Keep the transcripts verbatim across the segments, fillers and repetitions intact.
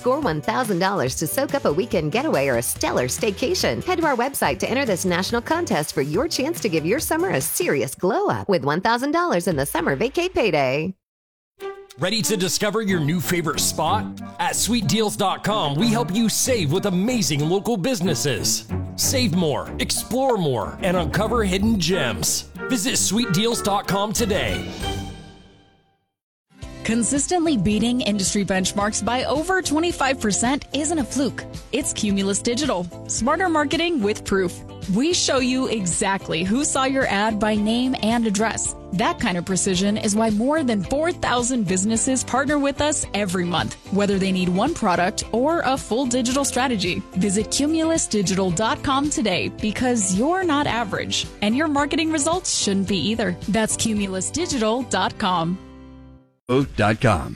Score one thousand dollars to soak up a weekend getaway or a stellar staycation. Head to our website to enter this national contest for your chance to give your summer a serious glow up with one thousand dollars in the Summer Vacay Payday. Ready to discover your new favorite spot? At sweet deals dot com, we help you save with amazing local businesses. Save more, explore more, and uncover hidden gems. Visit sweet deals dot com today. Consistently beating industry benchmarks by over twenty-five percent isn't a fluke. It's Cumulus Digital. Smarter marketing with proof. We show you exactly who saw your ad by name and address. That kind of precision is why more than four thousand businesses partner with us every month, whether they need one product or a full digital strategy. Visit cumulus digital dot com today because you're not average, and your marketing results shouldn't be either. That's cumulus digital dot com. dot com.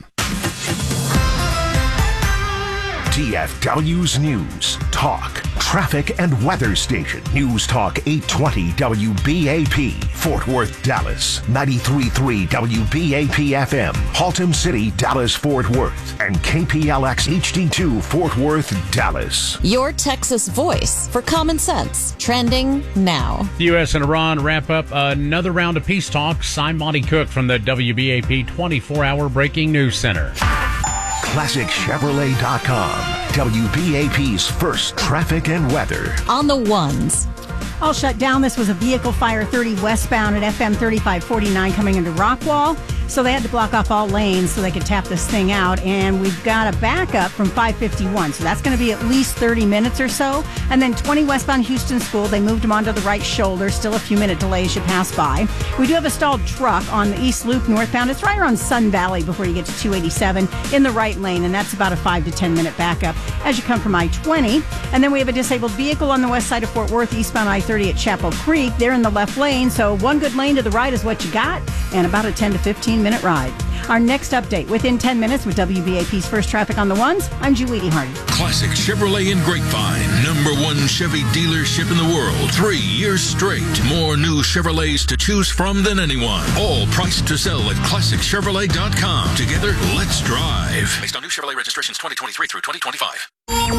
D F W's News, Talk, Traffic and Weather Station. News Talk eight twenty W B A P, Fort Worth, Dallas. ninety-three point three W B A P F M, Haltom City, Dallas, Fort Worth. And K P L X H D two, Fort Worth, Dallas. Your Texas voice for common sense. Trending now. The U S and Iran wrap up another round of peace talks. I'm Monty Cook from the W B A P twenty-four hour Breaking News Center. Classic Chevrolet dot com, W B A P's first traffic and weather. On the ones. All shut down. This was a vehicle fire thirty westbound at F M thirty-five forty-nine coming into Rockwall. So they had to block off all lanes so they could tap this thing out. And we've got a backup from five fifty-one. So that's going to be at least thirty minutes or so. And then twenty westbound Houston School. They moved them onto the right shoulder. Still a few minute delay as you pass by. We do have a stalled truck on the East Loop northbound. It's right around Sun Valley before you get to two eighty-seven in the right lane. And that's about a five to ten minute backup as you come from I twenty. And then we have a disabled vehicle on the west side of Fort Worth, eastbound I thirty at Chapel Creek. They're in the left lane. So one good lane to the right is what you got. And about a ten to fifteen minute ride. Our next update within ten minutes with W B A P's First Traffic on the Ones. I'm Julie Hardy. Classic Chevrolet in Grapevine. Number one Chevy dealership in the world. Three years straight. More new Chevrolets to choose from than anyone. All priced to sell at classic chevrolet dot com. Together, let's drive. Based on new Chevrolet registrations twenty twenty-three through twenty twenty-five.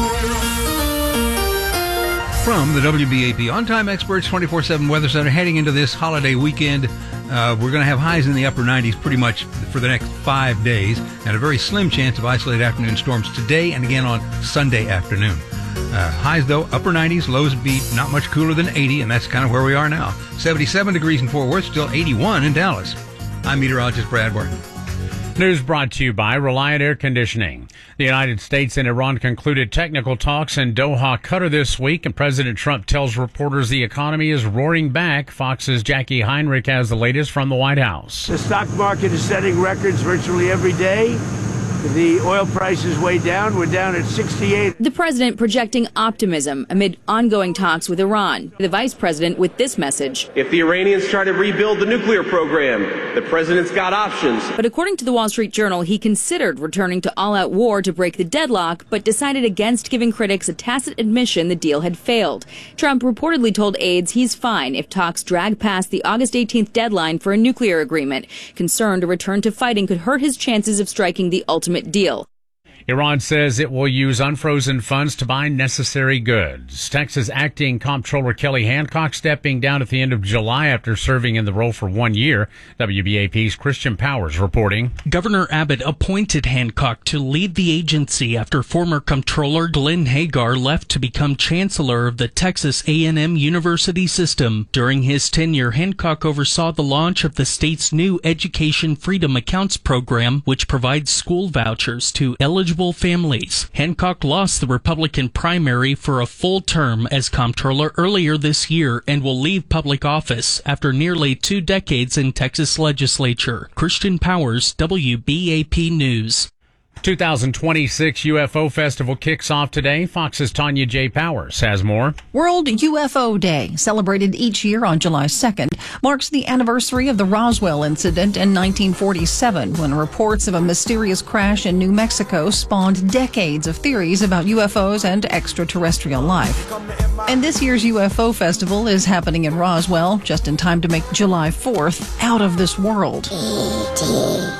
From the W B A P On-Time Experts twenty-four seven Weather Center, heading into this holiday weekend, uh, we're going to have highs in the upper nineties pretty much for the next five days, and a very slim chance of isolated afternoon storms today and again on Sunday afternoon. Uh, highs, though, upper nineties, lows be not much cooler than eighty, and that's kind of where we are now. seventy-seven degrees in Fort Worth, still eighty-one in Dallas. I'm meteorologist Brad Warren. News brought to you by Reliant Air Conditioning. The United States and Iran concluded technical talks in Doha, Qatar this week, and President Trump tells reporters the economy is roaring back. Fox's Jackie Heinrich has the latest from the White House. The stock market is setting records virtually every day. The oil price is way down. We're down at sixty-eight. The president projecting optimism amid ongoing talks with Iran. The vice president with this message. If the Iranians try to rebuild the nuclear program, the president's got options. But according to the Wall Street Journal, he considered returning to all-out war to break the deadlock, but decided against giving critics a tacit admission the deal had failed. Trump reportedly told aides he's fine if talks drag past the August eighteenth deadline for a nuclear agreement, concerned a return to fighting could hurt his chances of striking the ultimate deal. Iran says it will use unfrozen funds to buy necessary goods. Texas Acting Comptroller Kelly Hancock stepping down at the end of July after serving in the role for one year. W B A P's Christian Powers reporting. Governor Abbott appointed Hancock to lead the agency after former Comptroller Glenn Hagar left to become Chancellor of the Texas A and M University system. During his tenure, Hancock oversaw the launch of the state's new Education Freedom Accounts program, which provides school vouchers to eligible families. Hancock lost the Republican primary for a full term as comptroller earlier this year and will leave public office after nearly two decades in Texas legislature. Christian Powers, W B A P News. two thousand twenty-six U F O Festival kicks off today. Fox's Tanya J. Powers has more. World U F O Day, celebrated each year on July second, marks the anniversary of the Roswell incident in nineteen forty-seven, when reports of a mysterious crash in New Mexico spawned decades of theories about U F Os and extraterrestrial life. And this year's U F O Festival is happening in Roswell, just in time to make July fourth out of this world. E T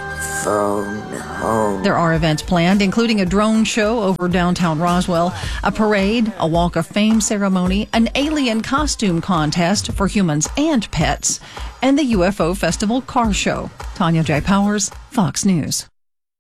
phone home. There are events planned, including a drone show over downtown Roswell, a parade, a Walk of Fame ceremony, an alien costume contest for humans and pets, and the U F O Festival car show. Tanya J. Powers, Fox News.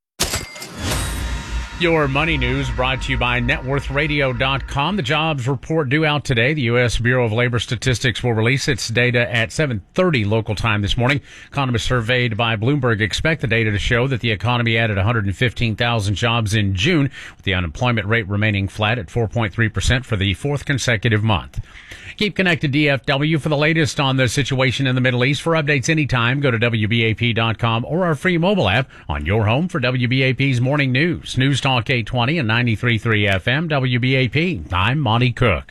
Your money news brought to you by net worth radio dot com. The jobs report due out today. The U S Bureau of Labor Statistics will release its data at seven thirty local time this morning. Economists surveyed by Bloomberg expect the data to show that the economy added one hundred fifteen thousand jobs in June, with the unemployment rate remaining flat at four point three percent for the fourth consecutive month. Keep connected D F W for the latest on the situation in the Middle East. For updates anytime, go to W B A P dot com or our free mobile app on your home for W B A P's morning news. News Talk eight twenty and ninety-three point three F M, W B A P. I'm Monty Cook.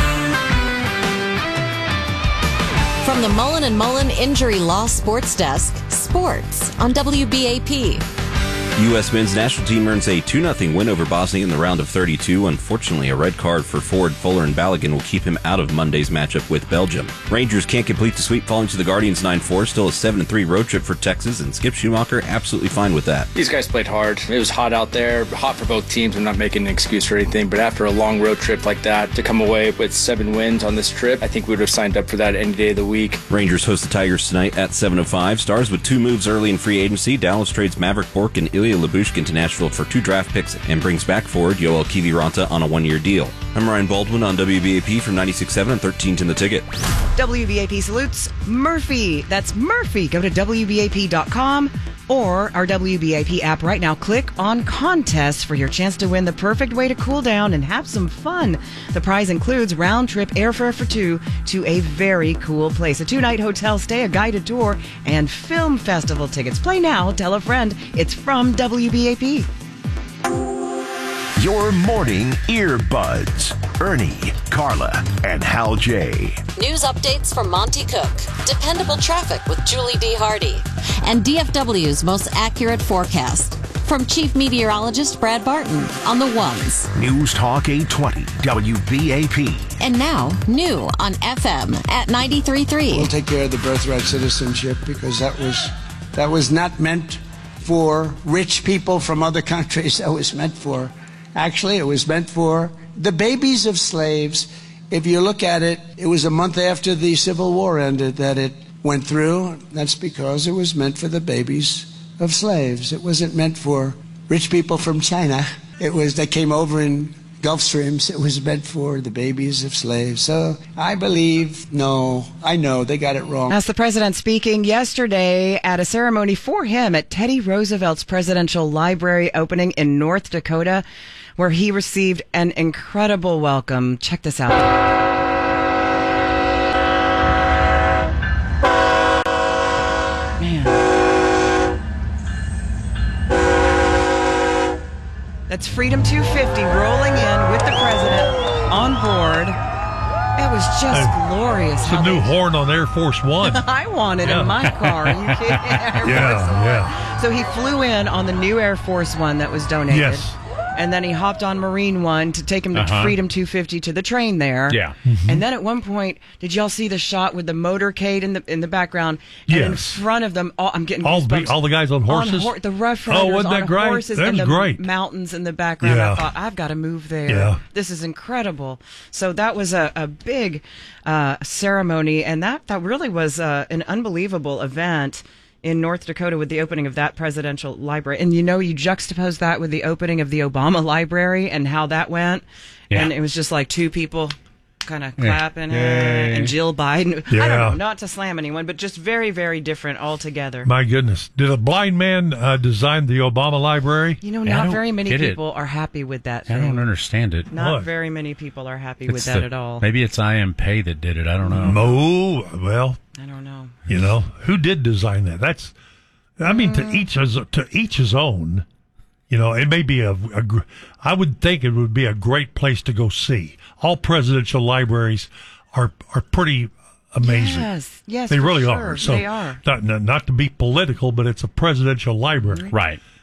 From the Mullen and Mullen Injury Law Sports Desk, sports on W B A P. U S men's national team earns a two nothing win over Bosnia in the round of thirty-two. Unfortunately, a red card for Ford, Fuller, and Balogun will keep him out of Monday's matchup with Belgium. Rangers can't complete the sweep falling to the Guardians nine four. Still a seven three road trip for Texas, and Skip Schumacher absolutely fine with that. These guys played hard. It was hot out there, hot for both teams. I'm not making an excuse for anything, but after a long road trip like that, to come away with seven wins on this trip, I think we would have signed up for that any day of the week. Rangers host the Tigers tonight at seven oh five. Stars with two moves early in free agency. Dallas trades Maverick Bork and Ilya Lyubushkin to Nashville for two draft picks and brings back forward Yoel Kiviranta on a one-year deal. I'm Ryan Baldwin on W B A P from ninety-six point seven and thirteen ten The Ticket. W B A P salutes Murphy. That's Murphy. Go to W B A P dot com or our W B A P app right now. Click on contests for your chance to win the perfect way to cool down and have some fun. The prize includes round-trip airfare for two to a very cool place. A two-night hotel stay, a guided tour, and film festival tickets. Play now. Tell a friend. It's from W B A P. Your morning earbuds. Ernie, Carla, and Hal J. News updates from Monty Cook. Dependable traffic with Julie D. Hardy. And D F W's most accurate forecast. From Chief Meteorologist Brad Barton on the ones. News Talk eight twenty, W B A P. And now, new on F M at ninety-three point three. We'll take care of the birthright citizenship because that was that was not meant for rich people from other countries. That was meant for, actually, it was meant for the babies of slaves. If you look at it, it was a month after the Civil War ended that it went through. That's because it was meant for the babies of slaves. It wasn't meant for rich people from China. It was, they came over in Gulf Streams. It was meant for the babies of slaves. So I believe, no, I know they got it wrong. That's the president speaking yesterday at a ceremony for him at Teddy Roosevelt's Presidential Library opening in North Dakota, where he received an incredible welcome. Check this out. Man. That's Freedom two fifty rolling in with the president on board. It was just hey, glorious. It's a new they... horn on Air Force One. I want it yeah. in my car. Are you kidding? Air yeah, Force yeah. So he flew in on the new Air Force One that was donated. Yes. And then he hopped on Marine One to take him to uh-huh. Freedom two fifty to the train there. Yeah. Mm-hmm. And then at one point, did y'all see the shot with the motorcade in the in the background? And yes. in front of them, all, I'm getting all, goosebumps. all the guys on horses? On ho- the Rough Riders oh, wasn't that on great? horses That and was the great. mountains in the background. Yeah. I thought, I've got to move there. Yeah. This is incredible. So that was a, a big uh, ceremony, and that, that really was uh, an unbelievable event in North Dakota with the opening of that presidential library. And you know, you juxtapose that with the opening of the Obama library and how that went. Yeah. And it was just like two people kind of clapping yeah. eh, and Jill Biden. Yeah. I don't know, not to slam anyone, but just very, very different altogether. My goodness. Did a blind man uh, design the Obama library? You know, not very many people it. are happy with that thing. I don't understand it. Not what? very many people are happy it's with that the, at all. Maybe it's I M Pei that did it. I don't know. No, well. I don't know. You know, who did design that? That's, I mean, to each his, to each his own. You know, it may be a, a, I would think it would be a great place to go see. All presidential libraries are are pretty amazing. Yes, yes, they really sure. are. So they are. Not, not to be political, but it's a presidential library, right?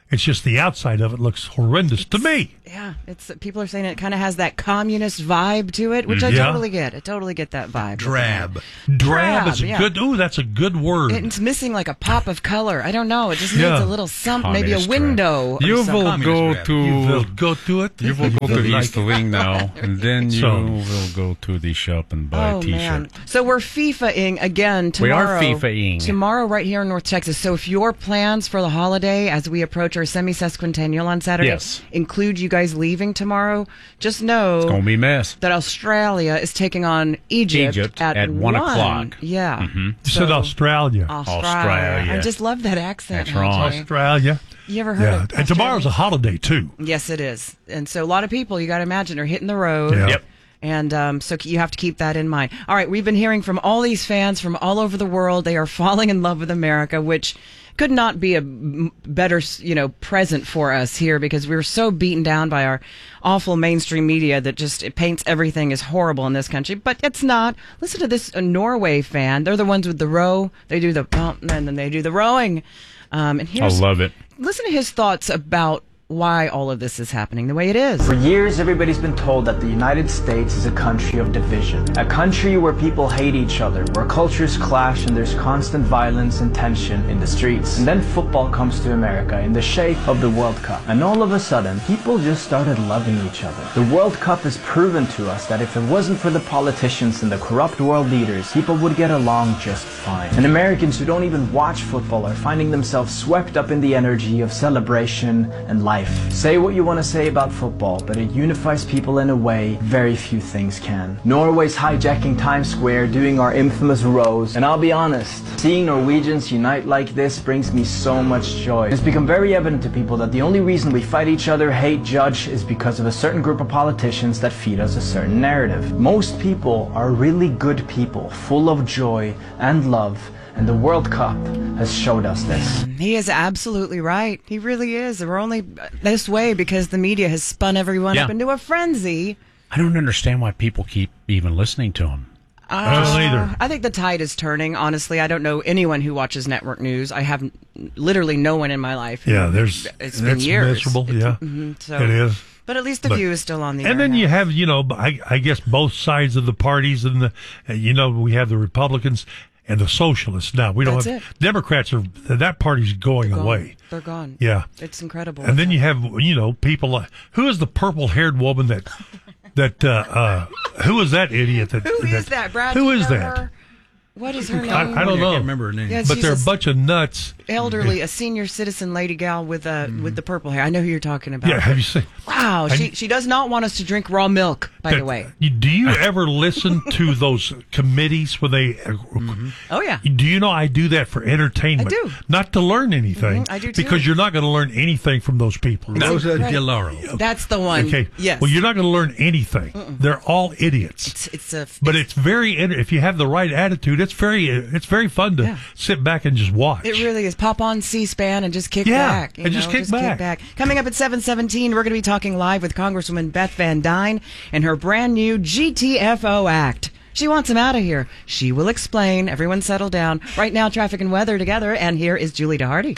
It's just the outside of it looks horrendous to me. Yeah, it's people are saying it kind of has that communist vibe to it, which I Yeah. totally get. I totally get that vibe. Drab. Drab is a yeah. good. Ooh, that's a good word. It's missing like a pop of color. I don't know. It just Yeah. needs a little something, maybe a Communist window. or You something. will go to. You will go to it. You will go to Like- East Wing now, and then you So- will go to the shop and buy Oh a T-shirt. man! So we're FIFA-ing again We are tomorrow. FIFA-ing. tomorrow, right here in North Texas. So if your plans for the holiday, as we approach our semi-sesquicentennial on Saturday, Yes. include you guys leaving tomorrow, just know It's gonna be a mess. that Australia is taking on Egypt, Egypt at, at one o'clock. Yeah, Mhm. You said Australia. Australia. Australia. I just love that accent. That's right. Jay. Australia. You ever heard Yeah, of and Australia? tomorrow's a holiday too. Yes, it is. And so a lot of people, you got to imagine, are hitting the road. Yeah. Yep. And um, so you have to keep that in mind. All right, we've been hearing from all these fans from all over the world. They are falling in love with America, which could not be a m- better, you know, present for us here because we were so beaten down by our awful mainstream media that just it paints everything as horrible in this country. But it's not. Listen to this uh, Norway fan. They're the ones with the row. They do the pump and then they do the rowing. Um, and I here's, love it. Listen to his thoughts about why all of this is happening the way it is. For years, everybody's been told that the United States is a country of division. A country where people hate each other, where cultures clash and there's constant violence and tension in the streets. And then football comes to America in the shape of the World Cup. And all of a sudden, people just started loving each other. The World Cup has proven to us that if it wasn't for the politicians and the corrupt world leaders, people would get along just fine. And Americans who don't even watch football are finding themselves swept up in the energy of celebration and life. Say what you want to say about football, but it unifies people in a way very few things can. Norway's hijacking Times Square, doing our infamous rows, and I'll be honest, seeing Norwegians unite like this brings me so much joy. It's become very evident to people that the only reason we fight each other, hate, judge, is because of a certain group of politicians that feed us a certain narrative. Most people are really good people, full of joy and love, and the World Cup has showed us this. He is absolutely right. He really is. We're only this way because the media has spun everyone Yeah. up into a frenzy. I don't understand why people keep even listening to him. Uh, don't either. I think the tide is turning. Honestly, I don't know anyone who watches network news. I have n- literally no one in my life. Yeah, there's It's been it's years. miserable. It's- yeah, mhm, so- it is. But at least the But- view is still on the air. And then now. you have, you know, I, I guess both sides of the parties, and the, uh, you know, we have the Republicans and the socialists. Now we don't That's have it. Democrats are that party's going Gone. away. They're gone. Yeah, It's incredible. and then you have, you know, people like who is the purple-haired woman that that uh, uh, who is that idiot that Who is that? Brad? Who do you is know that? her? What is her name? I, I don't know. I can't remember her name. Yeah, but she's they're a a bunch of nuts. elderly, a senior citizen lady gal with uh, with the purple hair. I know who you're talking about. Yeah, have you seen? Wow, I- she she does not want us to drink raw milk. By the that- way. you- do you ever listen to those committees where they? uh, Oh yeah. Do you know I do that for entertainment? I do. Not to learn anything. Mhm, I do too. Because you're not going to learn anything from those people. Rosa Right. DeLauro. That's the one. Okay. Yes. Well, you're not going to learn anything. They're all idiots. It's it's a. But it's very. If you have the right attitude, it's very. It's very fun to Yeah. sit back and just watch. It really is. Pop on C-SPAN and just kick Yeah, back. you and just know, kick back. Coming up at seven seventeen, we're going to be talking live with Congresswoman Beth Van Dyne and her brand new G T F O Act. She wants him out of here. She will explain. Everyone settle down. Right now, traffic and weather together, and here is Julie DeHardy.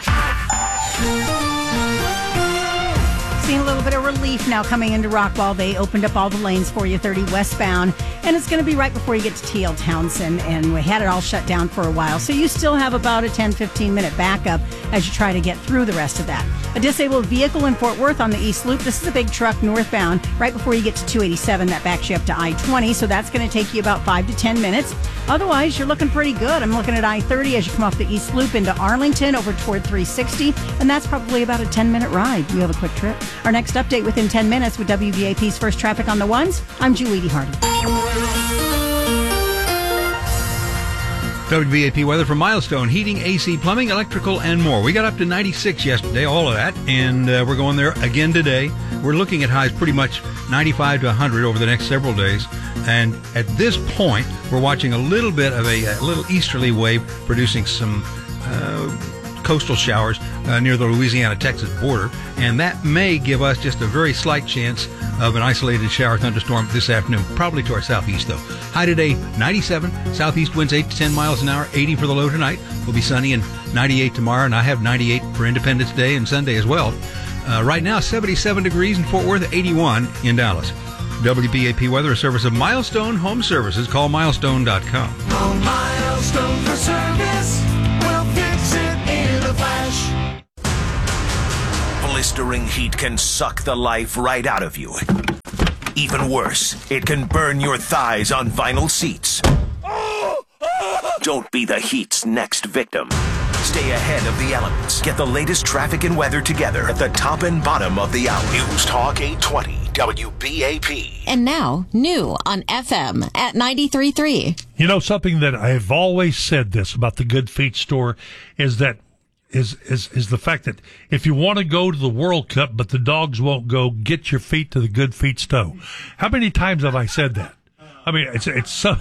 Seeing a little bit of relief now coming into Rockwall. They opened up all the lanes for you, thirty westbound, and it's going to be right before you get to T L Townsend, and we had it all shut down for a while. So you still have about a ten, fifteen minute backup as you try to get through the rest of that. A disabled vehicle in Fort Worth on the East Loop. This is a big truck northbound right before you get to two eighty-seven. That backs you up to I twenty, so that's going to take you about five to ten minutes. Otherwise, you're looking pretty good. I'm looking at I thirty as you come off the East Loop into Arlington over toward three sixty, and that's probably about a ten minute ride. You have a quick trip. Our next update within ten minutes with W B A P's First Traffic on the Ones. I'm Julie DeHardy. W B A P weather for Milestone, heating, A C, plumbing, electrical, and more. We got up to ninety-six yesterday, all of that, and uh, we're going there again today. We're looking at highs pretty much ninety-five to one hundred over the next several days. And at this point, we're watching a little bit of a, a little easterly wave producing some uh, coastal showers uh, near the Louisiana-Texas border, and that may give us just a very slight chance of an isolated shower thunderstorm this afternoon, probably to our southeast, though. High today, ninety-seven. Southeast winds eight to ten miles an hour, eighty for the low tonight. Will be sunny and ninety-eight tomorrow, and I have ninety-eight for Independence Day and Sunday as well. Uh, right now, seventy-seven degrees in Fort Worth, eighty-one in Dallas. W B A P weather, a service of Milestone Home Services. Call milestone dot com. Call Milestone for service. We'll fix it in a flash. Blistering heat can suck the life right out of you. Even worse, it can burn your thighs on vinyl seats. Don't be the heat's next victim. Stay ahead of the elements. Get the latest traffic and weather together at the top and bottom of the hour. News Talk eight twenty W B A P. And now, new on F M at ninety-three point three. You know, something that I've always said this about the Good Feet store is that is is is the fact that if you want to go to the World Cup but the dogs won't go, get your feet to the Good Feet store. How many times have I said that? I mean, it's it's so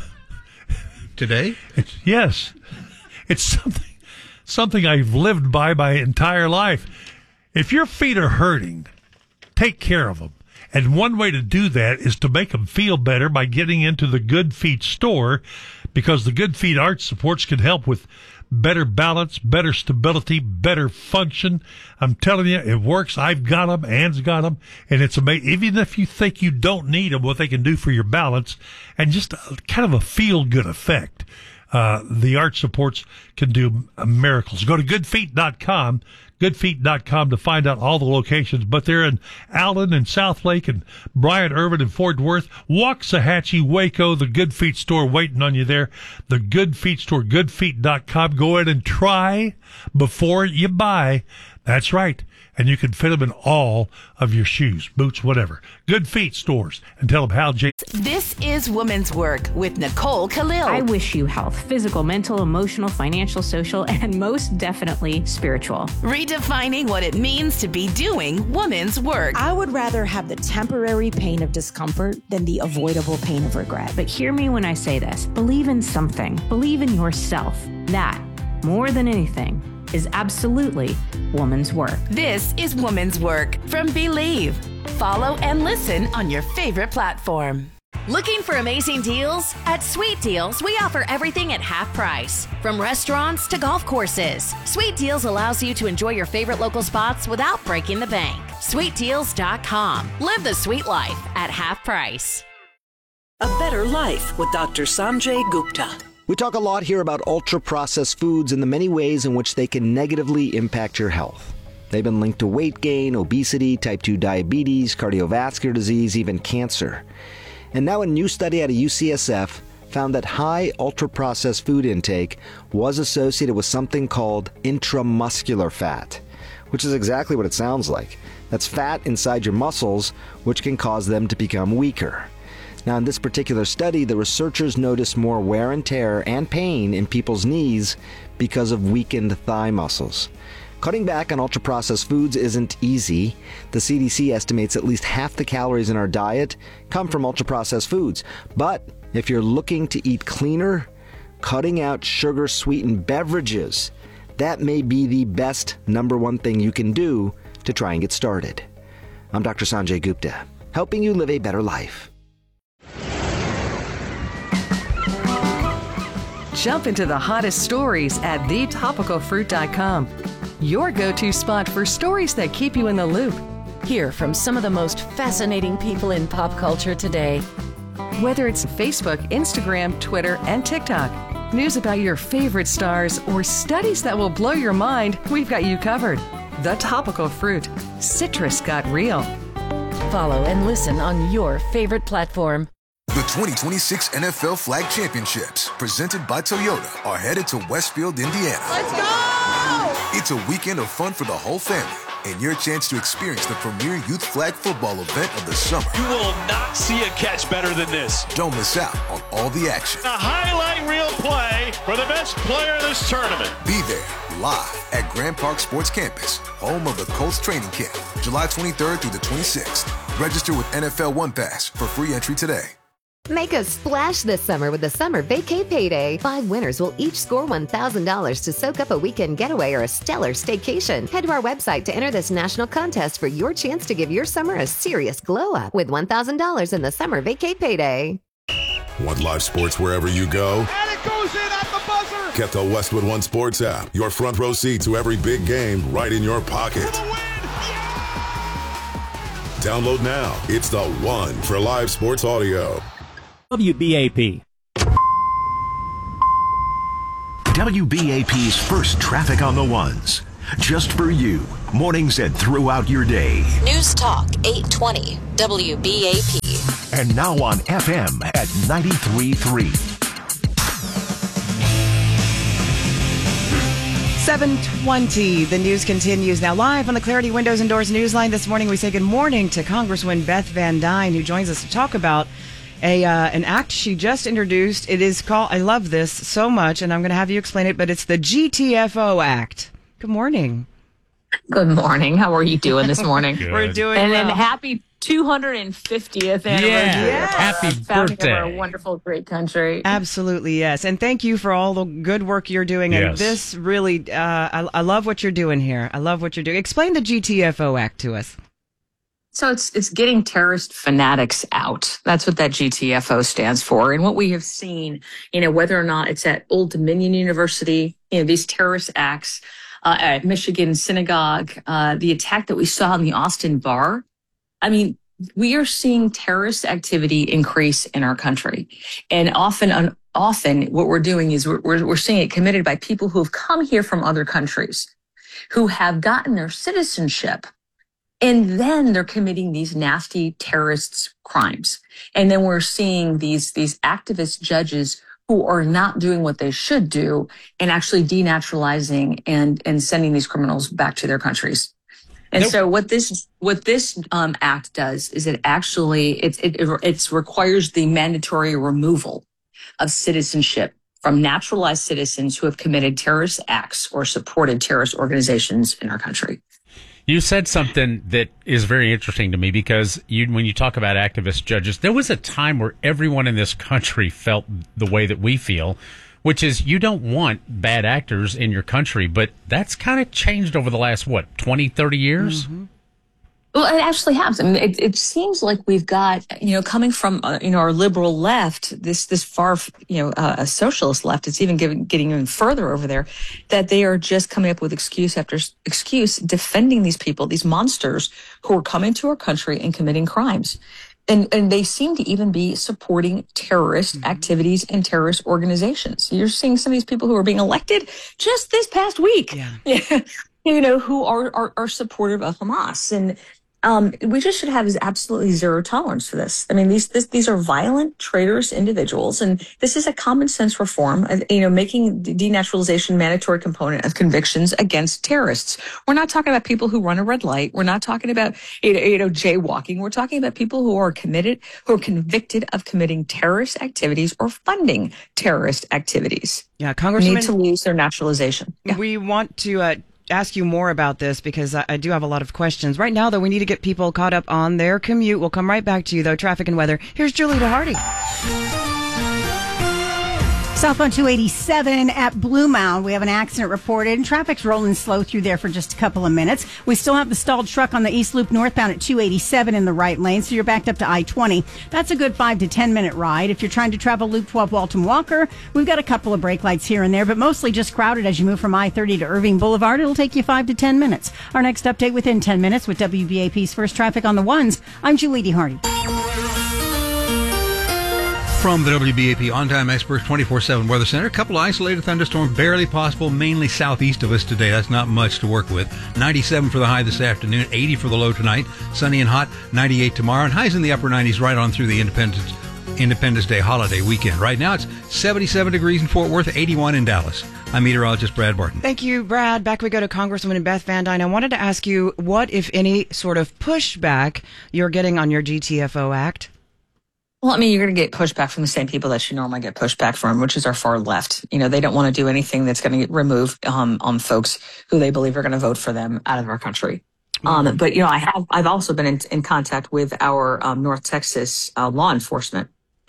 today. It's, yes, it's something something I've lived by my entire life. If your feet are hurting, take care of them. And one way to do that is to make them feel better by getting into the Good Feet store, because the Good Feet arch supports can help with better balance, better stability, better function. I'm telling you, it works. I've got them. Ann's got them. And it's amazing. Even if you think you don't need them, what they can do for your balance and just a, kind of a feel-good effect. Uh, the arch supports can do miracles. Go to good feet dot com, good feet dot com to find out all the locations. But they're in Allen and Southlake and Bryant, Irvin, and Fort Worth. Waxahachie, Waco, the Good Feet store waiting on you there. The Good Feet store, good feet dot com. Go in and try before you buy. That's right. And you can fit them in all of your shoes, boots, whatever. Good Feet stores. And tell them how J. This is Women's Work with Nicole Khalil. I wish you health, physical, mental, emotional, financial, social, and most definitely spiritual. Redefining what it means to be doing women's work. I would rather have the temporary pain of discomfort than the avoidable pain of regret. But hear me when I say this. Believe in something. Believe in yourself. That, more than anything, is absolutely woman's work. This is Woman's Work from Believe. Follow and listen on your favorite platform. Looking for amazing deals? At Sweet Deals, we offer everything at half price. From restaurants to golf courses, Sweet Deals allows you to enjoy your favorite local spots without breaking the bank. sweet deals dot com. Live the sweet life at half price. A better life with Doctor Sanjay Gupta. We talk a lot here about ultra-processed foods and the many ways in which they can negatively impact your health. They've been linked to weight gain, obesity, type two diabetes, cardiovascular disease, even cancer. And now a new study out of U C S F found that high ultra-processed food intake was associated with something called intramuscular fat, which is exactly what it sounds like. That's fat inside your muscles, which can cause them to become weaker. Now, in this particular study, the researchers noticed more wear and tear and pain in people's knees because of weakened thigh muscles. Cutting back on ultra-processed foods isn't easy. The C D C estimates at least half the calories in our diet come from ultra-processed foods. But if you're looking to eat cleaner, cutting out sugar-sweetened beverages, that may be the best number one thing you can do to try and get started. I'm Doctor Sanjay Gupta, helping you live a better life. Jump into the hottest stories at the topical fruit dot com. Your go-to spot for stories that keep you in the loop. Hear from some of the most fascinating people in pop culture today. Whether it's Facebook, Instagram, Twitter, and TikTok, news about your favorite stars, or studies that will blow your mind, we've got you covered. The Topical Fruit. Citrus got real. Follow and listen on your favorite platform. The twenty twenty-six N F L Flag Championships, presented by Toyota, are headed to Westfield, Indiana. Let's go! It's a weekend of fun for the whole family and your chance to experience the premier youth flag football event of the summer. You will not see a catch better than this. Don't miss out on all the action. A highlight reel play for the best player in this tournament. Be there live at Grand Park Sports Campus, home of the Colts training camp, July twenty-third through the twenty-sixth. Register with N F L One Pass for free entry today. Make a splash this summer with the Summer Vacay Payday. Five winners will each score one thousand dollars to soak up a weekend getaway or a stellar staycation. Head to our website to enter this national contest for your chance to give your summer a serious glow up with one thousand dollars in the Summer Vacay Payday. Want live sports wherever you go? And it goes in at the buzzer. Get the Westwood One Sports app. Your front row seat to every big game right in your pocket. For the win. Download now. It's the one for live sports audio. W B A P. W B A P's first traffic on the ones. Just for you. Mornings and throughout your day. News Talk eight twenty W B A P. And now on F M at ninety-three point three. seven twenty. The news continues now live on the Clarity Windows and Doors Newsline. This morning we say good morning to Congresswoman Beth Van Duyne, who joins us to talk about a uh, an act she just introduced. It is called, I love this so much, and I'm going to have you explain it, but it's the G T F O Act. Good morning. Good morning. How are you doing this morning? We're doing and well. then happy two hundred fiftieth anniversary. Yeah. Yes. Happy birthday. Of our wonderful, great country. Absolutely, yes. And thank you for all the good work you're doing. And Yes. this really, uh, I, I love what you're doing here. I love what you're doing. Explain the G T F O Act to us. So it's it's getting terrorist fanatics out. That's what that G T F O stands for. And what we have seen, you know, whether or not it's at Old Dominion University, you know, these terrorist acts uh, at Michigan Synagogue, uh, the attack that we saw in the Austin bar. I mean, we are seeing terrorist activity increase in our country. And often, un- often what we're doing is we're, we're, we're seeing it committed by people who have come here from other countries, who have gotten their citizenship, and then they're committing these nasty terrorist crimes. And then we're seeing these, these activist judges who are not doing what they should do and actually denaturalizing and, and sending these criminals back to their countries. And Nope. so what this what this um, act does is it actually it, it it requires the mandatory removal of citizenship from naturalized citizens who have committed terrorist acts or supported terrorist organizations in our country. You said something that is very interesting to me because you, when you talk about activist judges, there was a time where everyone in this country felt the way that we feel, which is you don't want bad actors in your country, but that's kind of changed over the last, what, twenty, thirty years? Mm-hmm. Well, it actually has. I mean, it, it seems like we've got, you know, coming from, uh, you know, our liberal left, this this far, you know, uh, a socialist left, it's even giving, getting even further over there, that they are just coming up with excuse after excuse, defending these people, these monsters who are coming to our country and committing crimes. And and they seem to even be supporting terrorist mm-hmm. activities and terrorist organizations. You're seeing some of these people who are being elected just this past week, yeah. you know, who are, are, are supportive of Hamas. And um, we just should have absolutely zero tolerance for this. I mean, these this, these are violent, traitorous individuals, and this is a common sense reform, uh, you know, making denaturalization mandatory component of convictions against terrorists. We're not talking about people who run a red light. We're not talking about, you know, you know jaywalking. We're talking about people who are committed, who are convicted of committing terrorist activities or funding terrorist activities. Yeah, Congresswoman, need to lose their naturalization. Yeah. We want to uh, ask you more about this because I, I do have a lot of questions. Right now, though, we need to get people caught up on their commute. We'll come right back to you, though. Traffic and weather. Here's Julie DeHardy. Southbound two eighty-seven at Blue Mound, we have an accident reported, and traffic's rolling slow through there for just a couple of minutes. We still have the stalled truck on the East Loop northbound at two eighty-seven in the right lane, so you're backed up to I twenty. That's a good five to ten minute ride. If you're trying to travel Loop twelve Walton Walker, we've got a couple of brake lights here and there, but mostly just crowded as you move from I thirty to Irving Boulevard. It'll take you five to ten minutes. Our next update within ten minutes with W B A P's First Traffic on the Ones. I'm Julie DeHardy. From the W B A P On-Time Experts twenty-four seven Weather Center, a couple of isolated thunderstorms barely possible, mainly southeast of us today. That's not much to work with. ninety-seven for the high this afternoon, eighty for the low tonight, sunny and hot, ninety-eight tomorrow, and highs in the upper nineties right on through the Independence Independence Day holiday weekend. Right now it's seventy-seven degrees in Fort Worth, eighty-one in Dallas. I'm meteorologist Brad Barton. Thank you, Brad. Back we go to Congresswoman Beth Van Duyne. I wanted to ask you what, if any, sort of pushback you're getting on your G T F O Act. Well, I mean, you're going to get pushback from the same people that you normally get pushback from, which is our far left. You know, they don't want to do anything that's going to remove um, um, folks who they believe are going to vote for them out of our country. Um, but, you know, I have, I've also been in, in contact with our um, North Texas uh, law enforcement.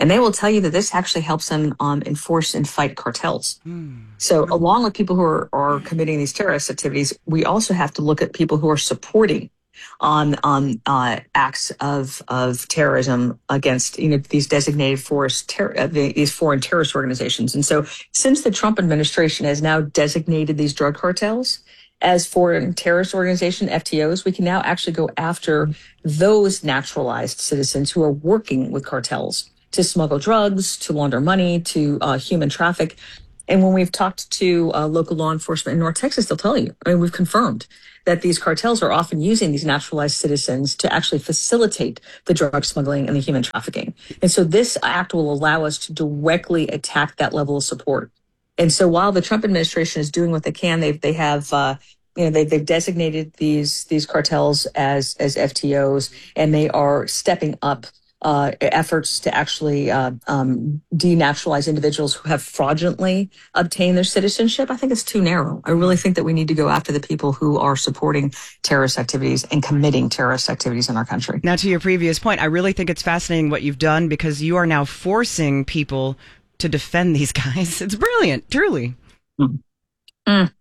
And they will tell you that this actually helps them um, enforce and fight cartels. Mm. So along with people who are, are committing these terrorist activities, we also have to look at people who are supporting on on uh, acts of of terrorism against, you know, these designated force ter- uh, these foreign terrorist organizations. And so since the Trump administration has now designated these drug cartels as foreign terrorist organization, F T Os, we can now actually go after those naturalized citizens who are working with cartels to smuggle drugs, to launder money, to uh, human traffic. And when we've talked to uh, local law enforcement in North Texas, they'll tell you, I mean, we've confirmed that these cartels are often using these naturalized citizens to actually facilitate the drug smuggling and the human trafficking. And so this act will allow us to directly attack that level of support. And so while the Trump administration is doing what they can, they've, they have, uh, you know, they, they've designated these, these cartels as, as F T Os, and they are stepping up Uh, efforts to actually uh, um, denaturalize individuals who have fraudulently obtained their citizenship. I think it's too narrow. I really think that we need to go after the people who are supporting terrorist activities and committing terrorist activities in our country. Now, to your previous point, I really think it's fascinating what you've done, because you are now forcing people to defend these guys. It's brilliant, truly. Mm. Mm.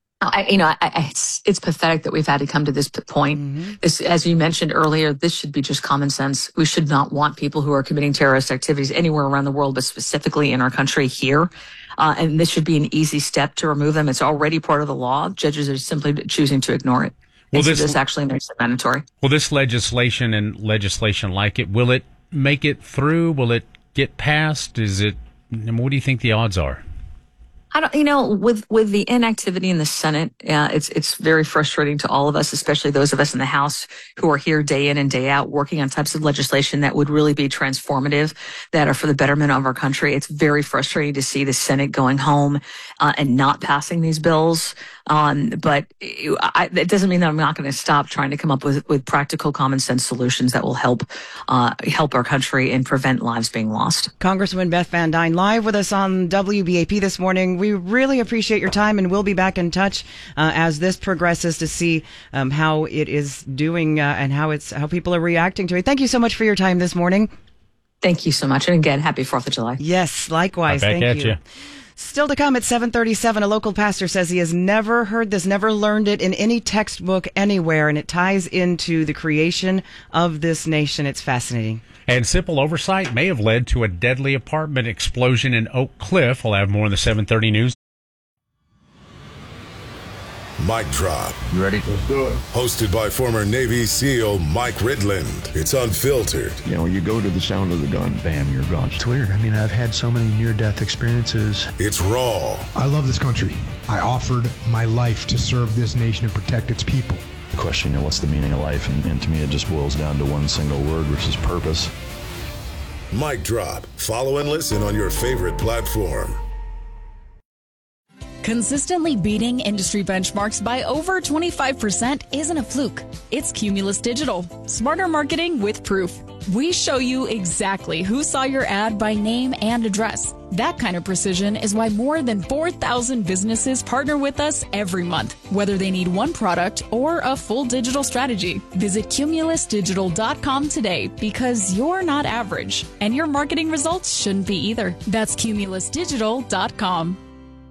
I, you know, I, I, it's, it's pathetic that we've had to come to this point. Mm-hmm. This, as you mentioned earlier, this should be just common sense. We should not want people who are committing terrorist activities anywhere around the world, but specifically in our country here. Uh, and this should be an easy step to remove them. It's already part of the law. Judges are simply choosing to ignore it. Well, this, so this actually makes it mandatory. Well, this legislation and legislation like it, will it make it through? Will it get passed? Is it? What do you think the odds are? I don't, you know, with, with the inactivity in the Senate, uh, it's, it's very frustrating to all of us, especially those of us in the House who are here day in and day out working on types of legislation that would really be transformative, that are for the betterment of our country. It's very frustrating to see the Senate going home, uh, and not passing these bills. Um, but I, it doesn't mean that I'm not going to stop trying to come up with, with practical common sense solutions that will help, uh, help our country and prevent lives being lost. Congresswoman Beth Van Duyne live with us on W B A P this morning. We really appreciate your time, and we'll be back in touch uh, as this progresses to see um, how it is doing uh, and how it's how people are reacting to it. Thank you so much for your time this morning. Thank you so much, and again, happy Fourth of July. Yes, likewise. Back Thank at you. you. Still to come at seven thirty-seven, a local pastor says he has never heard this, never learned it in any textbook anywhere, and it ties into the creation of this nation. It's fascinating. And simple oversight may have led to a deadly apartment explosion in Oak Cliff. We'll have more in the seven thirty news. Mic Drop. You ready? Let's do it. Hosted by former Navy SEAL Mike Ridland. It's unfiltered. You know, you go to the sound of the gun, bam, you're gone. It's weird. I mean, I've had so many near-death experiences. It's raw. I love this country. I offered my life to serve this nation and protect its people. The question, you know, what's the meaning of life? And, and to me, it just boils down to one single word, which is purpose. Mic Drop. Follow and listen on your favorite platform. Consistently beating industry benchmarks by over twenty-five percent isn't a fluke. It's Cumulus Digital. Smarter marketing with proof. We show you exactly who saw your ad by name and address. That kind of precision is why more than four thousand businesses partner with us every month, whether they need one product or a full digital strategy. Visit cumulus digital dot com today, because you're not average, and your marketing results shouldn't be either. That's cumulus digital dot com.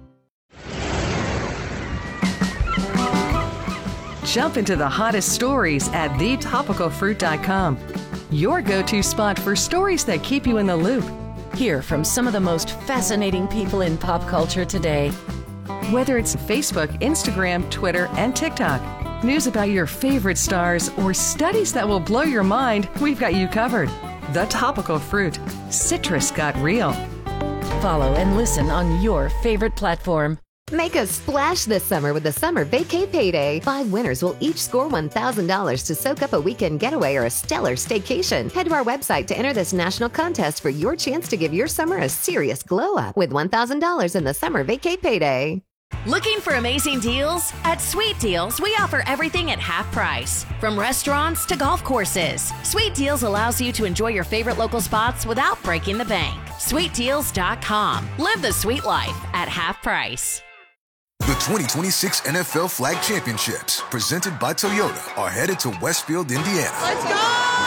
Jump into the hottest stories at the topical fruit dot com. Your go-to spot for stories that keep you in the loop. Hear from some of the most fascinating people in pop culture today. Whether it's Facebook, Instagram, Twitter, and TikTok, news about your favorite stars, or studies that will blow your mind, we've got you covered. The Topical Fruit. Citrus got real. Follow and listen on your favorite platform. Make a splash this summer with the Summer Vacay Payday. Five winners will each score one thousand dollars to soak up a weekend getaway or a stellar staycation. Head to our website to enter this national contest for your chance to give your summer a serious glow-up with one thousand dollars in the Summer Vacay Payday. Looking for amazing deals? At Sweet Deals, we offer everything at half price. From restaurants to golf courses, Sweet Deals allows you to enjoy your favorite local spots without breaking the bank. sweet deals dot com. Live the sweet life at half price. The twenty twenty-six N F L Flag Championships, presented by Toyota, are headed to Westfield, Indiana. Let's go!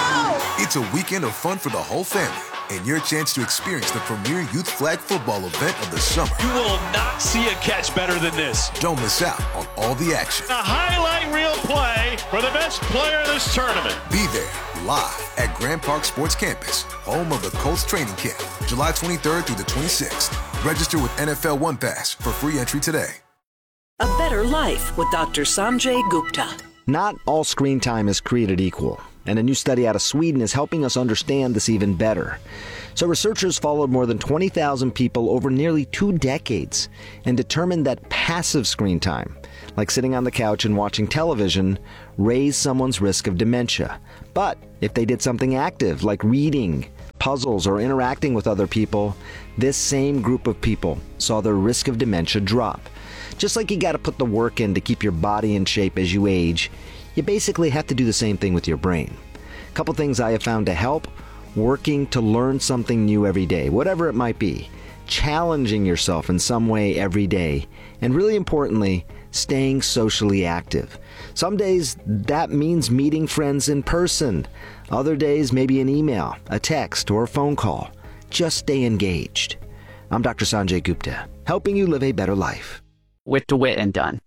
It's a weekend of fun for the whole family and your chance to experience the premier youth flag football event of the summer. You will not see a catch better than this. Don't miss out on all the action. A highlight reel play for the best player of this tournament. Be there live at Grand Park Sports Campus, home of the Colts training camp, July twenty-third through the twenty-sixth. Register with N F L One Pass for free entry today. A Better Life with Doctor Sanjay Gupta. Not all screen time is created equal, and a new study out of Sweden is helping us understand this even better. So researchers followed more than twenty thousand people over nearly two decades and determined that passive screen time, like sitting on the couch and watching television, raised someone's risk of dementia. But if they did something active, like reading, puzzles, or interacting with other people, this same group of people saw their risk of dementia drop. Just like you got to put the work in to keep your body in shape as you age, you basically have to do the same thing with your brain. A couple things I have found to help: working to learn something new every day, whatever it might be, challenging yourself in some way every day, and really importantly, staying socially active. Some days that means meeting friends in person. Other days maybe an email, a text, or a phone call. Just stay engaged. I'm Doctor Sanjay Gupta, helping you live a better life. Wit to wit and done.